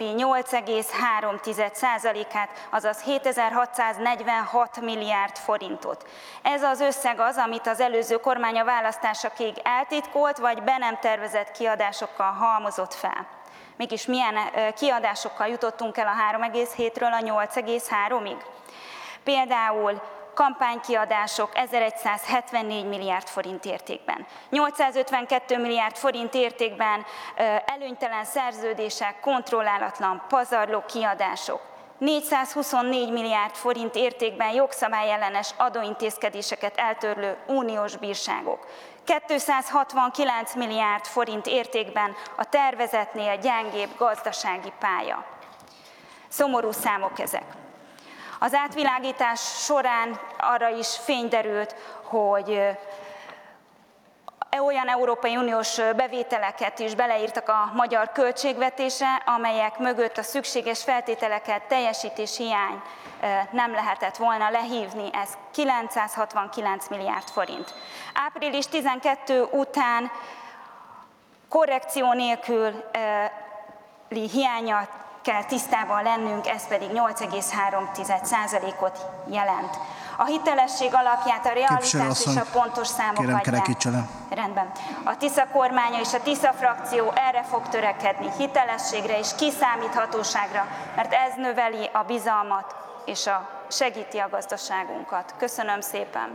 8,3%-át, azaz 7646 milliárd forintot. Ez az összeg az, amit az előző kormány a választásakig eltitkolt, vagy be nem tervezett kiadásokkal halmozott fel. Mégis milyen kiadásokkal jutottunk el a 3,7-ről a 8,3-ig? Például kampánykiadások 1174 milliárd forint értékben, 852 milliárd forint értékben előnytelen szerződések, kontrollálatlan, pazarló kiadások, 424 milliárd forint értékben jogszabályellenes adóintézkedéseket eltörlő uniós bírságok, 269 milliárd forint értékben a tervezetnél gyengébb gazdasági pálya. Szomorú számok ezek. Az átvilágítás során arra is fény derült, hogy olyan Európai Uniós bevételeket is beleírtak a magyar költségvetésre, amelyek mögött a szükséges feltételeket, teljesítés hiány nem lehetett volna lehívni, ez 969 milliárd forint. Április 12 után korrekció nélküli hiánnyal kell tisztában lennünk, ez pedig 8,3%-ot jelent. A hitelesség alapját a realitás és a pontos számok adják. Rendben. A Tisza kormánya és a Tisza frakció erre fog törekedni, hitelességre és kiszámíthatóságra, mert ez növeli a bizalmat és segíti a gazdaságunkat. Köszönöm szépen!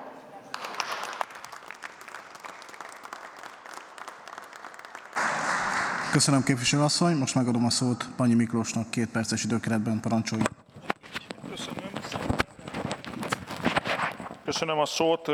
Köszönöm, képviselőasszony. Most megadom a szót Panyi Miklósnak, 2 perces időkeretben parancsoljon. Köszönöm a szót.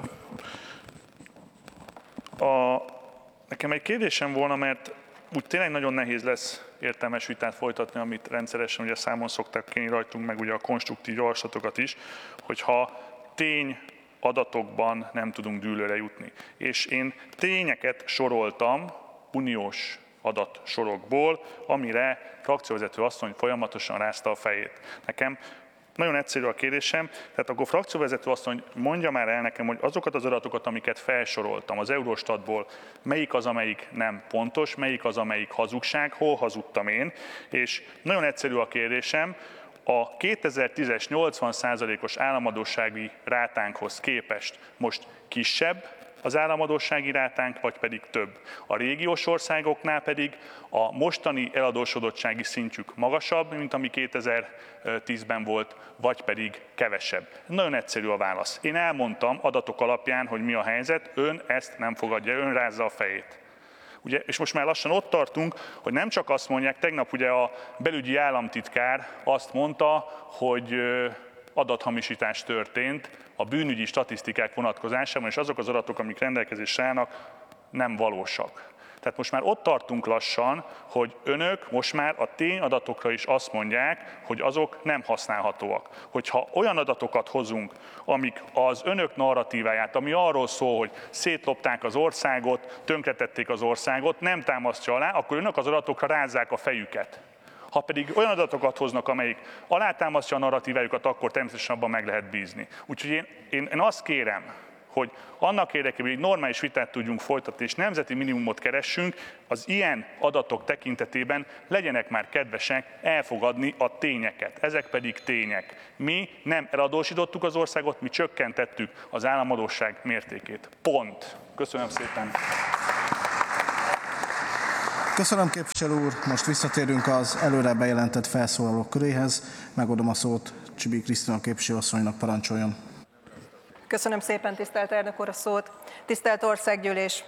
Nekem egy kérdésem volna, mert úgy tényleg nagyon nehéz lesz értelmes vitát folytatni, amit rendszeresen ugye számon szoktak kérni rajtunk, meg ugye a konstruktív javaslatokat is, hogyha tény adatokban nem tudunk dűlőre jutni. És én tényeket soroltam uniós adatsorokból, amire frakcióvezető asszony folyamatosan rázta a fejét. Nekem nagyon egyszerű a kérdésem, tehát akkor frakcióvezető asszony mondja már el nekem, hogy azokat az adatokat, amiket felsoroltam az Eurostatból, melyik az, amelyik nem pontos, melyik az, amelyik hazugság, hol hazudtam én, és nagyon egyszerű a kérdésem, a 2010-es 80%-os államadóssági rátánkhoz képest most kisebb az államadóssági rátánk, vagy pedig több. A régiós országoknál pedig a mostani eladósodottsági szintjük magasabb, mint ami 2010-ben volt, vagy pedig kevesebb. Nagyon egyszerű a válasz. Én elmondtam adatok alapján, hogy mi a helyzet, ön ezt nem fogadja, ön rázza a fejét. Ugye, és most már lassan ott tartunk, hogy nem csak azt mondják, tegnap ugye a belügyi államtitkár azt mondta, hogy adathamisítás történt a bűnügyi statisztikák vonatkozásában, és azok az adatok, amik rendelkezésre állnak, nem valósak. Tehát most már ott tartunk lassan, hogy önök most már a tényadatokra is azt mondják, hogy azok nem használhatóak. Hogyha olyan adatokat hozunk, amik az önök narratíváját, ami arról szól, hogy szétlopták az országot, tönkretették az országot, nem támasztja alá, akkor önök az adatokra rázzák a fejüket. Ha pedig olyan adatokat hoznak, amelyik alátámasztja a narratívájukat, akkor természetesen abban meg lehet bízni. Úgyhogy én azt kérem, hogy annak érdekében, hogy egy normális vitát tudjunk folytatni, és nemzeti minimumot keressünk, az ilyen adatok tekintetében legyenek már kedvesek elfogadni a tényeket. Ezek pedig tények. Mi nem eladósítottuk az országot, mi csökkentettük az államadósság mértékét. Pont. Köszönöm szépen. Köszönöm, képviselő úr. Most visszatérünk az előre bejelentett felszólalók köréhez. Megadom a szót Csibi Krisztina képviselőasszonynak, parancsoljon. Köszönöm szépen, tisztelt elnök úr, a szót. Tisztelt Országgyűlés!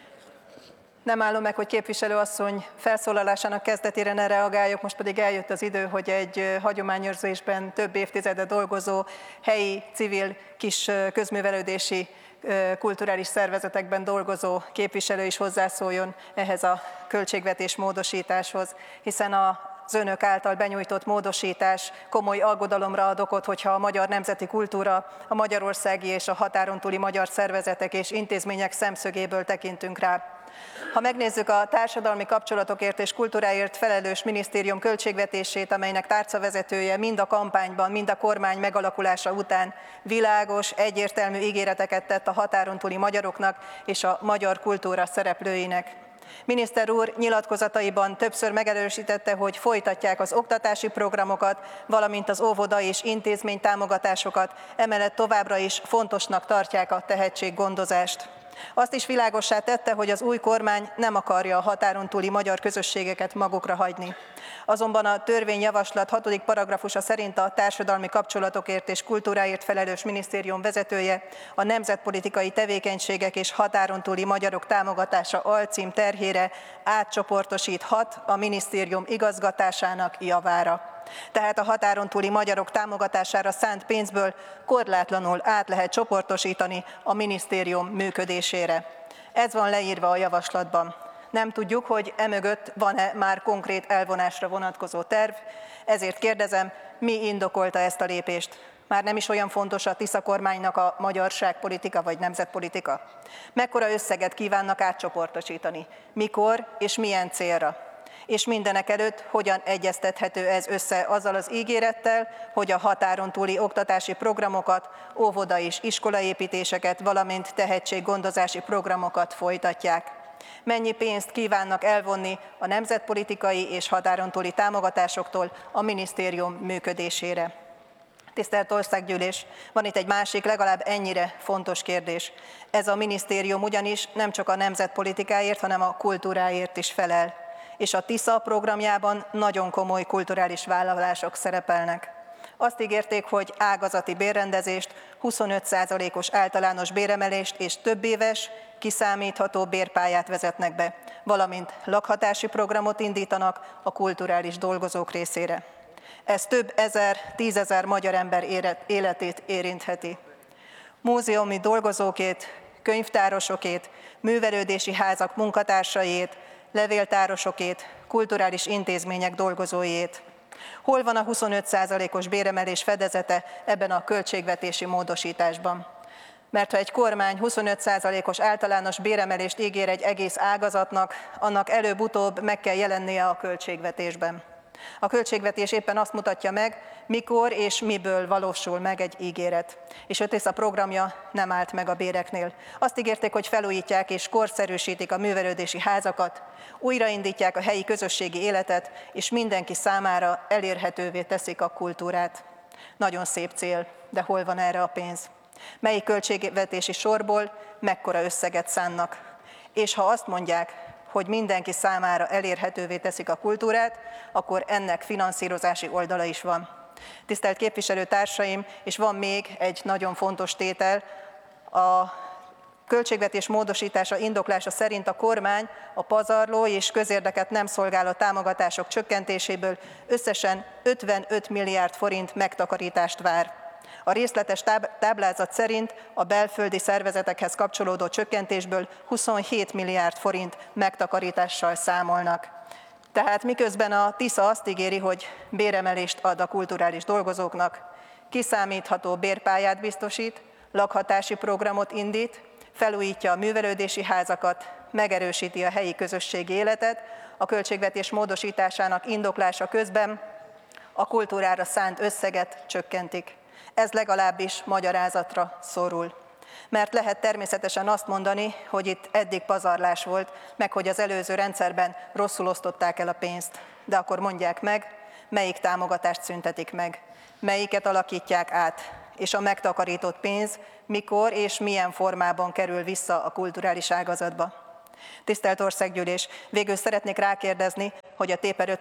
Nem állom meg, hogy képviselőasszony felszólalásának kezdetére ne reagáljak, most pedig eljött az idő, hogy egy hagyományőrzésben több évtizede dolgozó helyi, civil, kis közművelődési, kulturális szervezetekben dolgozó képviselő is hozzászóljon ehhez a költségvetés módosításhoz, hiszen az önök által benyújtott módosítás komoly aggodalomra ad okot, hogyha a magyar nemzeti kultúra, a magyarországi és a határon túli magyar szervezetek és intézmények szemszögéből tekintünk rá. Ha megnézzük a társadalmi kapcsolatokért és kultúráért felelős minisztérium költségvetését, amelynek tárcavezetője mind a kampányban, mind a kormány megalakulása után világos, egyértelmű ígéreteket tett a határon túli magyaroknak és a magyar kultúra szereplőinek. Miniszter úr nyilatkozataiban többször megerősítette, hogy folytatják az oktatási programokat, valamint az óvoda és intézmény támogatásokat, emellett továbbra is fontosnak tartják a tehetséggondozást. Azt is világossá tette, hogy az új kormány nem akarja a határon túli magyar közösségeket magukra hagyni. Azonban a törvényjavaslat 6. paragrafusa szerint a társadalmi kapcsolatokért és kultúráért felelős minisztérium vezetője a nemzetpolitikai tevékenységek és határon túli magyarok támogatása alcím terhére átcsoportosíthat a minisztérium igazgatásának javára. Tehát a határon túli magyarok támogatására szánt pénzből korlátlanul át lehet csoportosítani a minisztérium működésére. Ez van leírva a javaslatban. Nem tudjuk, hogy emögött van-e már konkrét elvonásra vonatkozó terv, ezért kérdezem, mi indokolta ezt a lépést? Már nem is olyan fontos a Tisza kormánynak a magyarságpolitika vagy nemzetpolitika? Mekkora összeget kívánnak átcsoportosítani? Mikor és milyen célra? És mindenekelőtt hogyan egyeztethető ez össze azzal az ígérettel, hogy a határon túli oktatási programokat, óvoda és iskolaépítéseket, valamint tehetséggondozási programokat folytatják. Mennyi pénzt kívánnak elvonni a nemzetpolitikai és határon túli támogatásoktól a minisztérium működésére? Tisztelt Országgyűlés, van itt egy másik, legalább ennyire fontos kérdés. Ez a minisztérium ugyanis nem csak a nemzetpolitikáért, hanem a kultúráért is felel. És a Tisza programjában nagyon komoly kulturális vállalások szerepelnek. Azt ígérték, hogy ágazati bérrendezést, 25%-os általános béremelést és többéves, kiszámítható bérpályát vezetnek be, valamint lakhatási programot indítanak a kulturális dolgozók részére. Ez több ezer, 10 000 magyar ember életét érintheti. Múzeumi dolgozókét, könyvtárosokét, művelődési házak munkatársaiét, levéltárosokét, kulturális intézmények dolgozóiét. Hol van a 25%-os béremelés fedezete ebben a költségvetési módosításban? Mert ha egy kormány 25%-os általános béremelést ígér egy egész ágazatnak, annak előbb-utóbb meg kell jelennie a költségvetésben. A költségvetés éppen azt mutatja meg, mikor és miből valósul meg egy ígéret. És a Tisza programja nem állt meg a béreknél. Azt ígérték, hogy felújítják és korszerűsítik a művelődési házakat, újraindítják a helyi közösségi életet, és mindenki számára elérhetővé teszik a kultúrát. Nagyon szép cél, de hol van erre a pénz? Melyik költségvetési sorból mekkora összeget szánnak? És ha azt mondják, hogy mindenki számára elérhetővé teszik a kultúrát, akkor ennek finanszírozási oldala is van. Tisztelt képviselőtársaim, és van még egy nagyon fontos tétel, a költségvetés módosítása indoklása szerint a kormány a pazarló és közérdeket nem szolgáló támogatások csökkentéséből összesen 55 milliárd forint megtakarítást vár. A részletes táblázat szerint a belföldi szervezetekhez kapcsolódó csökkentésből 27 milliárd forint megtakarítással számolnak. Tehát miközben a Tisza azt ígéri, hogy béremelést ad a kulturális dolgozóknak, kiszámítható bérpályát biztosít, lakhatási programot indít, felújítja a művelődési házakat, megerősíti a helyi közösségi életet, a költségvetés módosításának indoklása közben a kultúrára szánt összeget csökkentik. Ez legalábbis magyarázatra szorul. Mert lehet természetesen azt mondani, hogy itt eddig pazarlás volt, meg hogy az előző rendszerben rosszul osztották el a pénzt. De akkor mondják meg, melyik támogatást szüntetik meg, melyiket alakítják át, és a megtakarított pénz mikor és milyen formában kerül vissza a kulturális ágazatba. Tisztelt Országgyűlés, végül szeretnék rákérdezni, hogy a TÉPER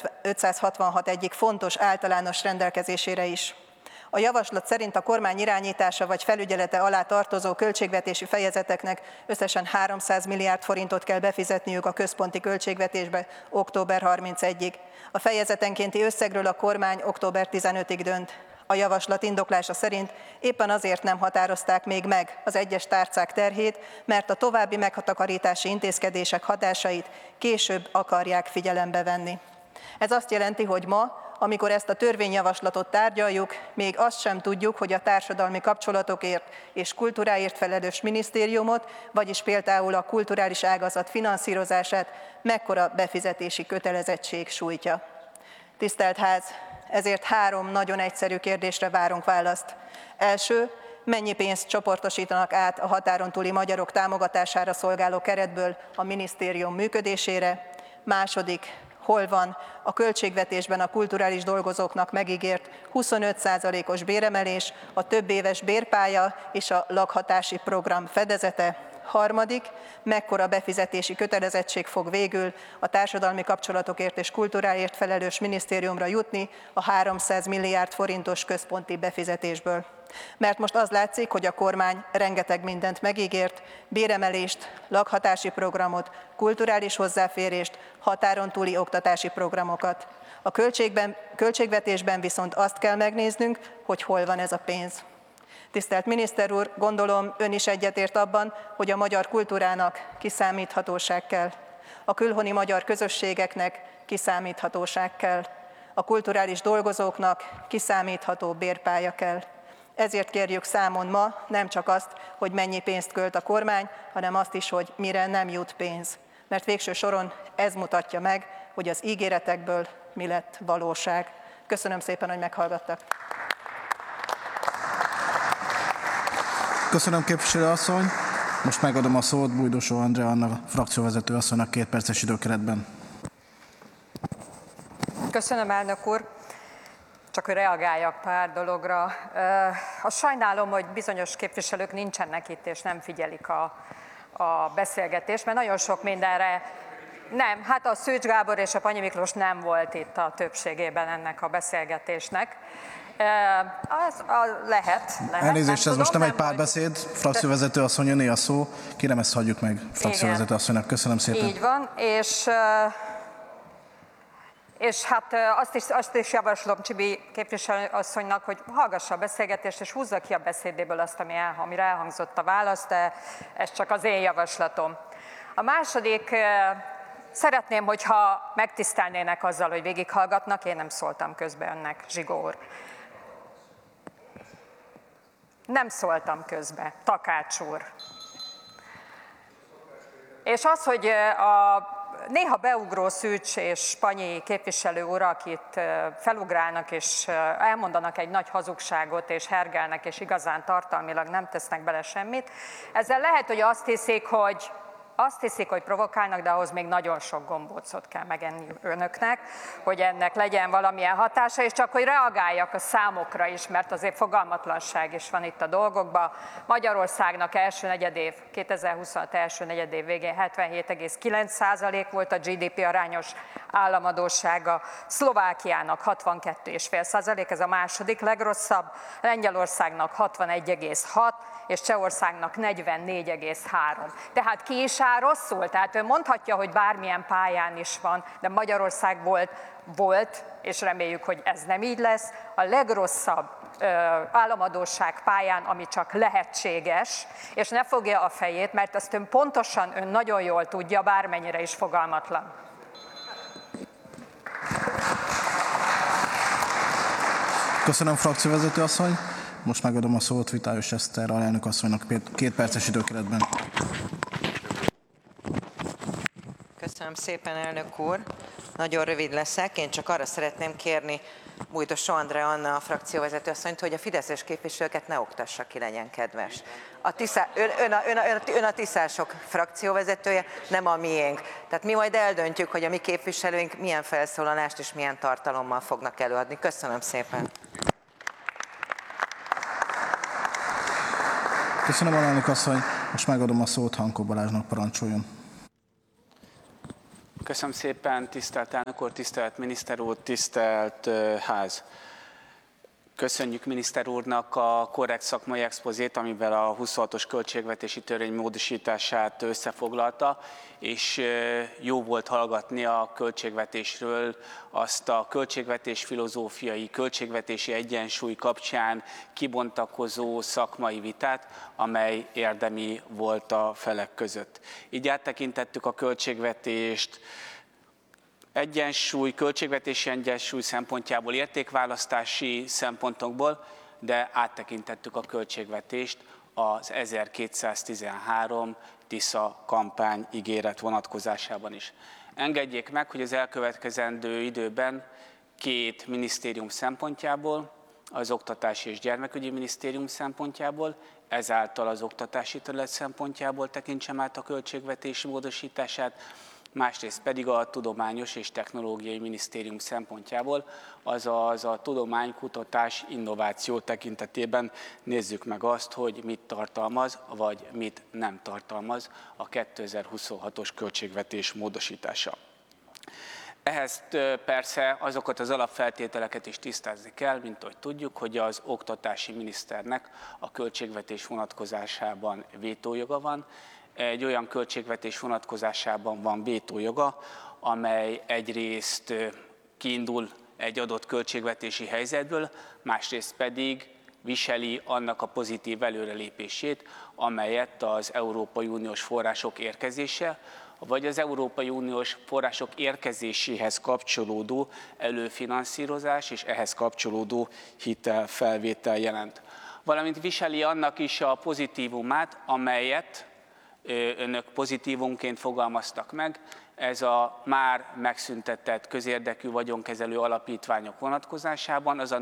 566 egyik fontos általános rendelkezésére is. A javaslat szerint a kormány irányítása vagy felügyelete alá tartozó költségvetési fejezeteknek összesen 300 milliárd forintot kell befizetniük a központi költségvetésbe október 31-ig. A fejezetenkénti összegről a kormány október 15-ig dönt. A javaslat indoklása szerint éppen azért nem határozták még meg az egyes tárcák terhét, mert a további megtakarítási intézkedések hatásait később akarják figyelembe venni. Ez azt jelenti, hogy ma, amikor ezt a törvényjavaslatot tárgyaljuk, még azt sem tudjuk, hogy a társadalmi kapcsolatokért és kultúráért felelős minisztériumot, vagyis például a kulturális ágazat finanszírozását mekkora befizetési kötelezettség sújtja. Tisztelt Ház, ezért 3 nagyon egyszerű kérdésre várunk választ. Első, mennyi pénzt csoportosítanak át a határon túli magyarok támogatására szolgáló keretből a minisztérium működésére? Második, hol van a költségvetésben a kulturális dolgozóknak megígért 25%-os béremelés, a többéves bérpálya és a lakhatási program fedezete? Harmadik, mekkora befizetési kötelezettség fog végül a társadalmi kapcsolatokért és kultúráért felelős minisztériumra jutni a 300 milliárd forintos központi befizetésből? Mert most az látszik, hogy a kormány rengeteg mindent megígért, béremelést, lakhatási programot, kulturális hozzáférést, határon túli oktatási programokat. A költségvetésben viszont azt kell megnéznünk, hogy hol van ez a pénz. Tisztelt miniszter úr, gondolom ön is egyetért abban, hogy a magyar kultúrának kiszámíthatóság kell. A külhoni magyar közösségeknek kiszámíthatóság kell. A kulturális dolgozóknak kiszámítható bérpálya kell. Ezért kérjük számon ma nem csak azt, hogy mennyi pénzt költ a kormány, hanem azt is, hogy mire nem jut pénz. Mert végső soron ez mutatja meg, hogy az ígéretekből mi lett valóság. Köszönöm szépen, hogy meghallgattak. Köszönöm, képviselő asszony. Most megadom a szót Bújdosó Andreának, frakcióvezető asszonynak 2 perces időkeretben. Köszönöm, elnök úr. Csak hogy reagáljak pár dologra. Azt sajnálom, hogy bizonyos képviselők nincsenek itt, és nem figyelik a beszélgetést, mert nagyon sok mindenre nem. Hát a Szűcs Gábor és a Panyi Miklós nem volt itt a többségében ennek a beszélgetésnek. Lehet. Elnézést, ez most nem egy párbeszéd, frakcióvezető asszony, öné a szó. Kérem, ezt hagyjuk meg frakcióvezető asszonynak. Köszönöm szépen. Így van, és hát azt is javaslom Csibi képviselőasszonynak, hogy hallgassa a beszélgetést, és húzza ki a beszédéből azt, amire elhangzott a válasz, de ez csak az én javaslatom. A második, szeretném, hogyha megtisztelnének azzal, hogy végighallgatnak, én nem szóltam közbe önnek, Zsigó úr. Nem szóltam közbe, Takács úr. És az, hogy a néha beugró Szűcs és Panyi képviselő urak itt felugrálnak és elmondanak egy nagy hazugságot és hergelnek, és igazán tartalmilag nem tesznek bele semmit, ezzel lehet, hogy azt hiszik, hogy provokálnak, de ahhoz még nagyon sok gombócot kell megenni önöknek, hogy ennek legyen valamilyen hatása, és csak hogy reagáljak a számokra is, mert azért fogalmatlanság is van itt a dolgokban. Magyarországnak első negyedév, 2026 első negyedév végén 77,9% volt a GDP arányos államadóssága, Szlovákiának 62,5%, ez a második legrosszabb, Lengyelországnak 61,6%, és Csehországnak 44,3%. Tehát ki is áll rosszul? Tehát ön mondhatja, hogy bármilyen pályán is van, de Magyarország volt, és reméljük, hogy ez nem így lesz, a legrosszabb államadósság pályán, ami csak lehetséges, és ne fogja a fejét, mert ezt ön nagyon jól tudja, bármennyire is fogalmatlan. Köszönöm, frakcióvezető asszony. Most megadom a szót Vitályos Eszter alelnök asszonynak 2 perces időkeretben. Köszönöm Köszönöm szépen, elnök úr. Nagyon rövid leszek. Én csak arra szeretném kérni Bújdos Andrea Anna, a frakcióvezető asszonyt, hogy a fideszes képviselőket ne oktassa ki, legyen kedves. Ön a tiszások frakcióvezetője, nem a miénk. Tehát mi majd eldöntjük, hogy a mi képviselőink milyen felszólalást és milyen tartalommal fognak előadni. Köszönöm szépen. Köszönöm, alelnök asszony. Most megadom a szót Hankó Balázsnak, parancsoljon. Köszönöm szépen, tisztelt elnök úr, tisztelt miniszter úr, tisztelt ház. Köszönjük miniszter úrnak a korrekt szakmai expozét, amivel a 26-os költségvetési törvény módosítását összefoglalta, és jó volt hallgatni a költségvetésről azt a költségvetés filozófiai, költségvetési egyensúly kapcsán kibontakozó szakmai vitát, amely érdemi volt a felek között. Így áttekintettük a költségvetést, költségvetési egyensúly szempontjából, értékválasztási szempontokból, de áttekintettük a költségvetést az 1213 Tisza kampány ígéret vonatkozásában is. Engedjék meg, hogy az elkövetkezendő időben két minisztérium szempontjából, az Oktatási és Gyermekügyi Minisztérium szempontjából, ezáltal az oktatási terület szempontjából tekintsem át a költségvetési módosítását, másrészt pedig a Tudományos és Technológiai Minisztérium szempontjából, azaz a tudomány, kutatás, innováció tekintetében nézzük meg azt, hogy mit tartalmaz, vagy mit nem tartalmaz a 2026-os költségvetés módosítása. Ehhez persze azokat az alapfeltételeket is tisztázni kell, mint ahogy tudjuk, hogy az oktatási miniszternek a költségvetés vonatkozásában vétójoga van. Egy olyan költségvetés vonatkozásában van vétójoga, amely egyrészt kiindul egy adott költségvetési helyzetből, másrészt pedig viseli annak a pozitív előrelépését, amelyet az Európai Uniós források érkezése, vagy az Európai Uniós források érkezéséhez kapcsolódó előfinanszírozás és ehhez kapcsolódó hitelfelvétel jelent. Valamint viseli annak is a pozitívumát, amelyet önök pozitívumként fogalmaztak meg, ez a már megszüntetett közérdekű vagyonkezelő alapítványok vonatkozásában, az a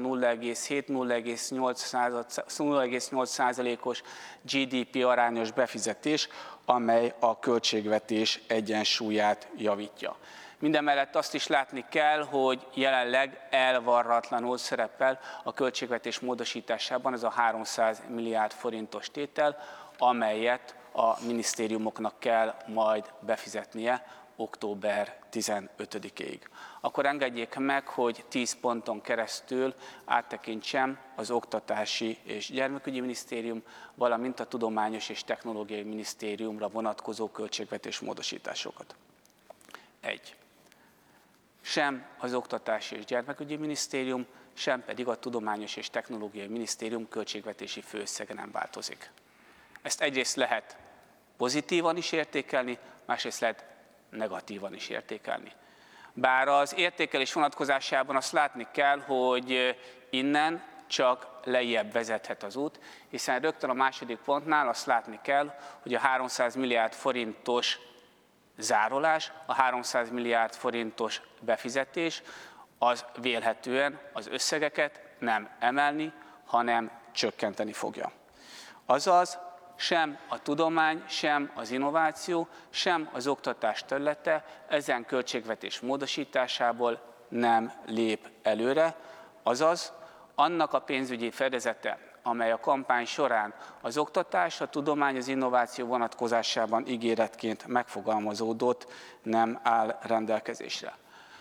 0,8%-os GDP arányos befizetés, amely a költségvetés egyensúlyát javítja. Mindemellett azt is látni kell, hogy jelenleg elvarratlanul szerepel a költségvetés módosításában az a 300 milliárd forintos tétel, amelyet a minisztériumoknak kell majd befizetnie október 15-ig. Akkor engedjék meg, hogy 10 ponton keresztül áttekintsem az Oktatási és Gyermekügyi Minisztérium, valamint a Tudományos és Technológiai Minisztériumra vonatkozó költségvetés módosításokat. 1. Sem az Oktatási és Gyermekügyi Minisztérium, sem pedig a Tudományos és Technológiai Minisztérium költségvetési főösszege nem változik. Ezt egyrészt lehet pozitívan is értékelni, másrészt lehet negatívan is értékelni. Bár az értékelés vonatkozásában azt látni kell, hogy innen csak lejjebb vezethet az út, hiszen rögtön a második pontnál azt látni kell, hogy a 300 milliárd forintos zárolás, a 300 milliárd forintos befizetés, az vélhetően az összegeket nem emelni, hanem csökkenteni fogja. Azaz, sem a tudomány, sem az innováció, sem az oktatás területe ezen költségvetés módosításából nem lép előre, azaz annak a pénzügyi fedezete, amely a kampány során az oktatás, a tudomány, az innováció vonatkozásában ígéretként megfogalmazódott, nem áll rendelkezésre.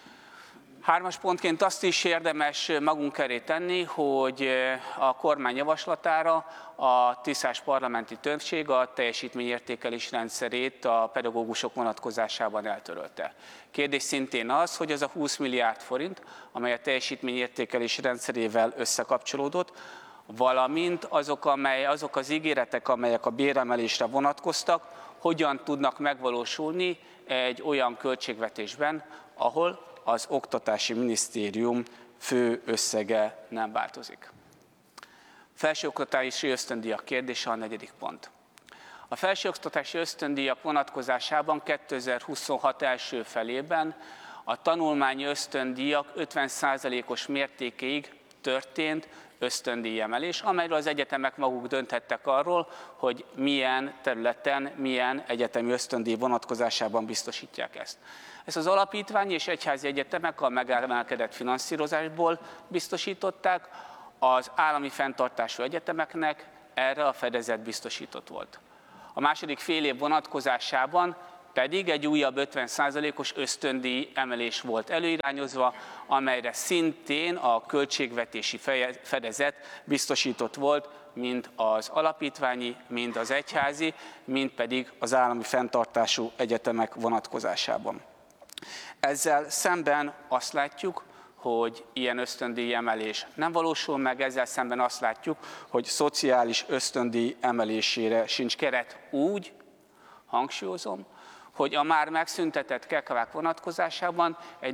3. pontként azt is érdemes magunk elé tenni, hogy a kormány javaslatára a tisztás parlamenti többség a teljesítményértékelés rendszerét a pedagógusok vonatkozásában eltörölte. Kérdés szintén az, hogy az a 20 milliárd forint, amely a teljesítményértékelés rendszerével összekapcsolódott, valamint azok az ígéretek, amelyek a béremelésre vonatkoztak, hogyan tudnak megvalósulni egy olyan költségvetésben, ahol az Oktatási Minisztérium fő összege nem változik. Felsőoktatási ösztöndíjak kérdése a 4. pont. A felsőoktatási ösztöndíjak vonatkozásában 2026 első felében a tanulmányi ösztöndíjak 50%-os mértékéig történt ösztöndíjemelés, amelyről az egyetemek maguk dönthettek arról, hogy milyen területen, milyen egyetemi ösztöndíj vonatkozásában biztosítják ezt. Ezt az alapítványi és egyházi egyetemek a megemelkedett finanszírozásból biztosították, az állami fenntartású egyetemeknek erre a fedezet biztosított volt. A második fél év vonatkozásában pedig egy újabb 50%-os ösztöndíj emelés volt előirányozva, amelyre szintén a költségvetési fedezet biztosított volt, mind az alapítványi, mind az egyházi, mind pedig az állami fenntartású egyetemek vonatkozásában. Ezzel szemben azt látjuk, hogy ilyen ösztöndíj emelés nem valósul meg, ezzel szemben azt látjuk, hogy szociális ösztöndíj emelésére sincs keret úgy, hangsúlyozom, hogy a már megszüntetett KKV-k vonatkozásában egy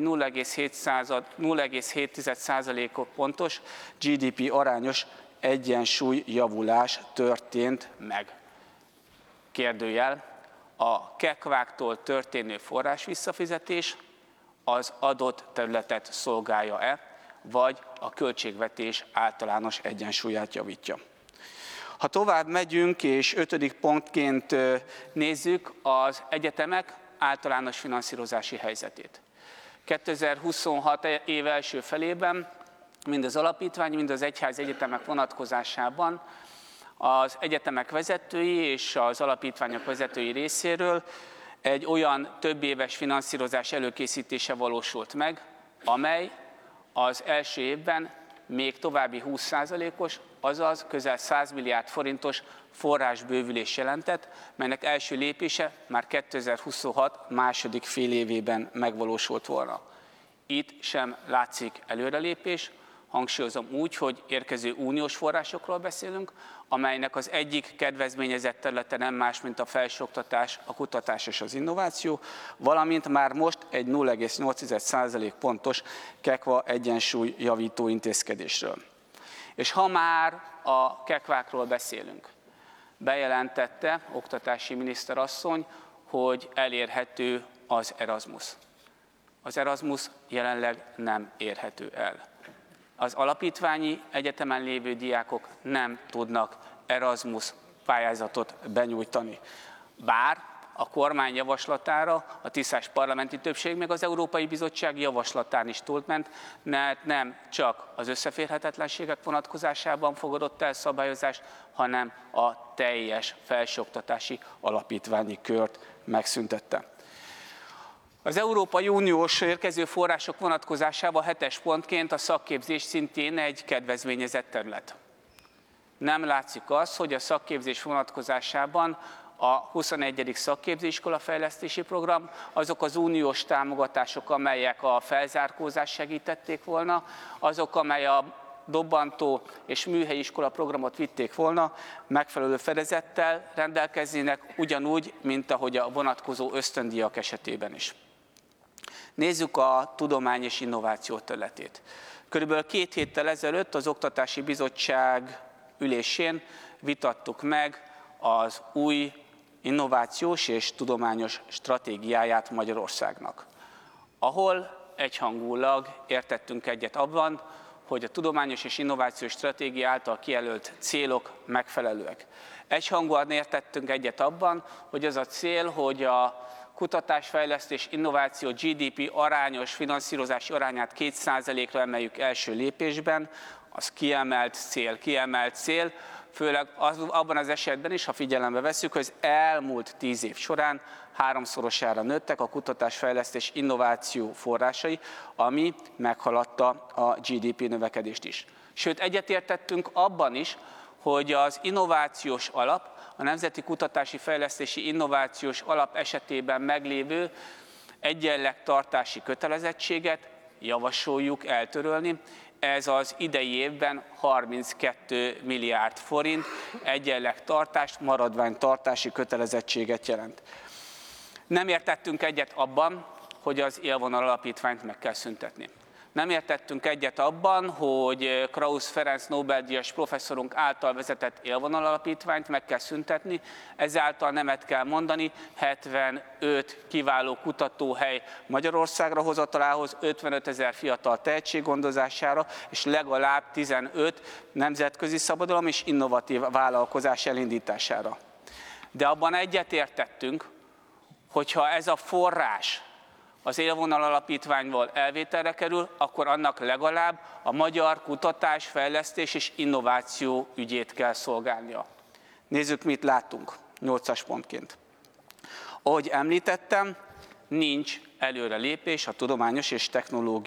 0,7% pontos GDP arányos egyensúly javulás történt meg. Kérdőjel, a KKV-któl történő forrás visszafizetés az adott területet szolgálja-e, vagy a költségvetés általános egyensúlyát javítja. Ha tovább megyünk, és 5. pontként nézzük az egyetemek általános finanszírozási helyzetét. 2026 év első felében mind az alapítvány, mind az egyházi egyetemek vonatkozásában az egyetemek vezetői és az alapítványok vezetői részéről egy olyan többéves finanszírozás előkészítése valósult meg, amely az első évben még további 20%-os, azaz közel 100 milliárd forintos forrásbővülés jelentett, melynek első lépése már 2026 második félévében megvalósult volna. Itt sem látszik előrelépés, hangsúlyozom úgy, hogy érkező uniós forrásokról beszélünk, amelynek az egyik kedvezményezett területe nem más, mint a felsőoktatás, a kutatás és az innováció, valamint már most egy 0,8% pontos KEKVA egyensúly javító intézkedésről. És ha már a KEKVÁkról beszélünk, bejelentette oktatási miniszterasszony, hogy elérhető az Erasmus. Az Erasmus jelenleg nem érhető el. Az alapítványi egyetemen lévő diákok nem tudnak Erasmus pályázatot benyújtani. Bár a kormány javaslatára a tisztás parlamenti többség meg az Európai Bizottság javaslatán is túlment, mert nem csak az összeférhetetlenségek vonatkozásában fogadott el szabályozást, hanem a teljes felsőoktatási alapítványi kört megszüntette. Az Európai Uniós érkező források vonatkozásában 7. pontként a szakképzés szintén egy kedvezményezett terület. Nem látszik az, hogy a szakképzés vonatkozásában a 21. szakképzőiskola fejlesztési program, azok az uniós támogatások, amelyek a felzárkózást segítették volna, azok, amely a dobbantó és műhelyi iskola programot vitték volna, megfelelő fedezettel rendelkeznének, ugyanúgy, mint ahogy a vonatkozó ösztöndíjak esetében is. Nézzük a tudomány és innováció területét. Körülbelül 2 héttel ezelőtt az Oktatási Bizottság ülésén vitattuk meg az új innovációs és tudományos stratégiáját Magyarországnak, ahol egyhangulag értettünk egyet abban, hogy a tudományos és innovációs stratégia által kijelölt célok megfelelőek. Egyhangúan értettünk egyet abban, hogy az a cél, hogy a kutatásfejlesztés, innováció, GDP arányos finanszírozási arányát 2%-ra emeljük első lépésben, az kiemelt cél, főleg abban az esetben is, ha figyelembe vesszük, hogy az elmúlt 10 év során 3-szorosára nőttek a kutatásfejlesztés innováció forrásai, ami meghaladta a GDP növekedést is. Sőt, egyetértettünk abban is, hogy az innovációs alap, a Nemzeti Kutatási Fejlesztési Innovációs Alap esetében meglévő egyenlegtartási kötelezettséget javasoljuk eltörölni. Ez az idei évben 32 milliárd forint egyenlegtartást, maradványtartási kötelezettséget jelent. Nem értettünk egyet abban, hogy az élvonal alapítványt meg kell szüntetni. Nem értettünk egyet abban, hogy Krausz Ferenc Nobel-díjas professzorunk által vezetett élvonal alapítványt meg kell szüntetni, ezáltal nemet kell mondani 75 kiváló kutatóhely Magyarországra hozatalához, 55 000 fiatal tehetséggondozására, és legalább 15 nemzetközi szabadalom és innovatív vállalkozás elindítására. De abban egyetértettünk, hogyha ez a forrás az élvonal alapítványból elvételre kerül, akkor annak legalább a magyar kutatás, fejlesztés és innováció ügyét kell szolgálnia. Nézzük, mit látunk 8-as pontként. Ahogy említettem, nincs előrelépés a tudományos és technológiai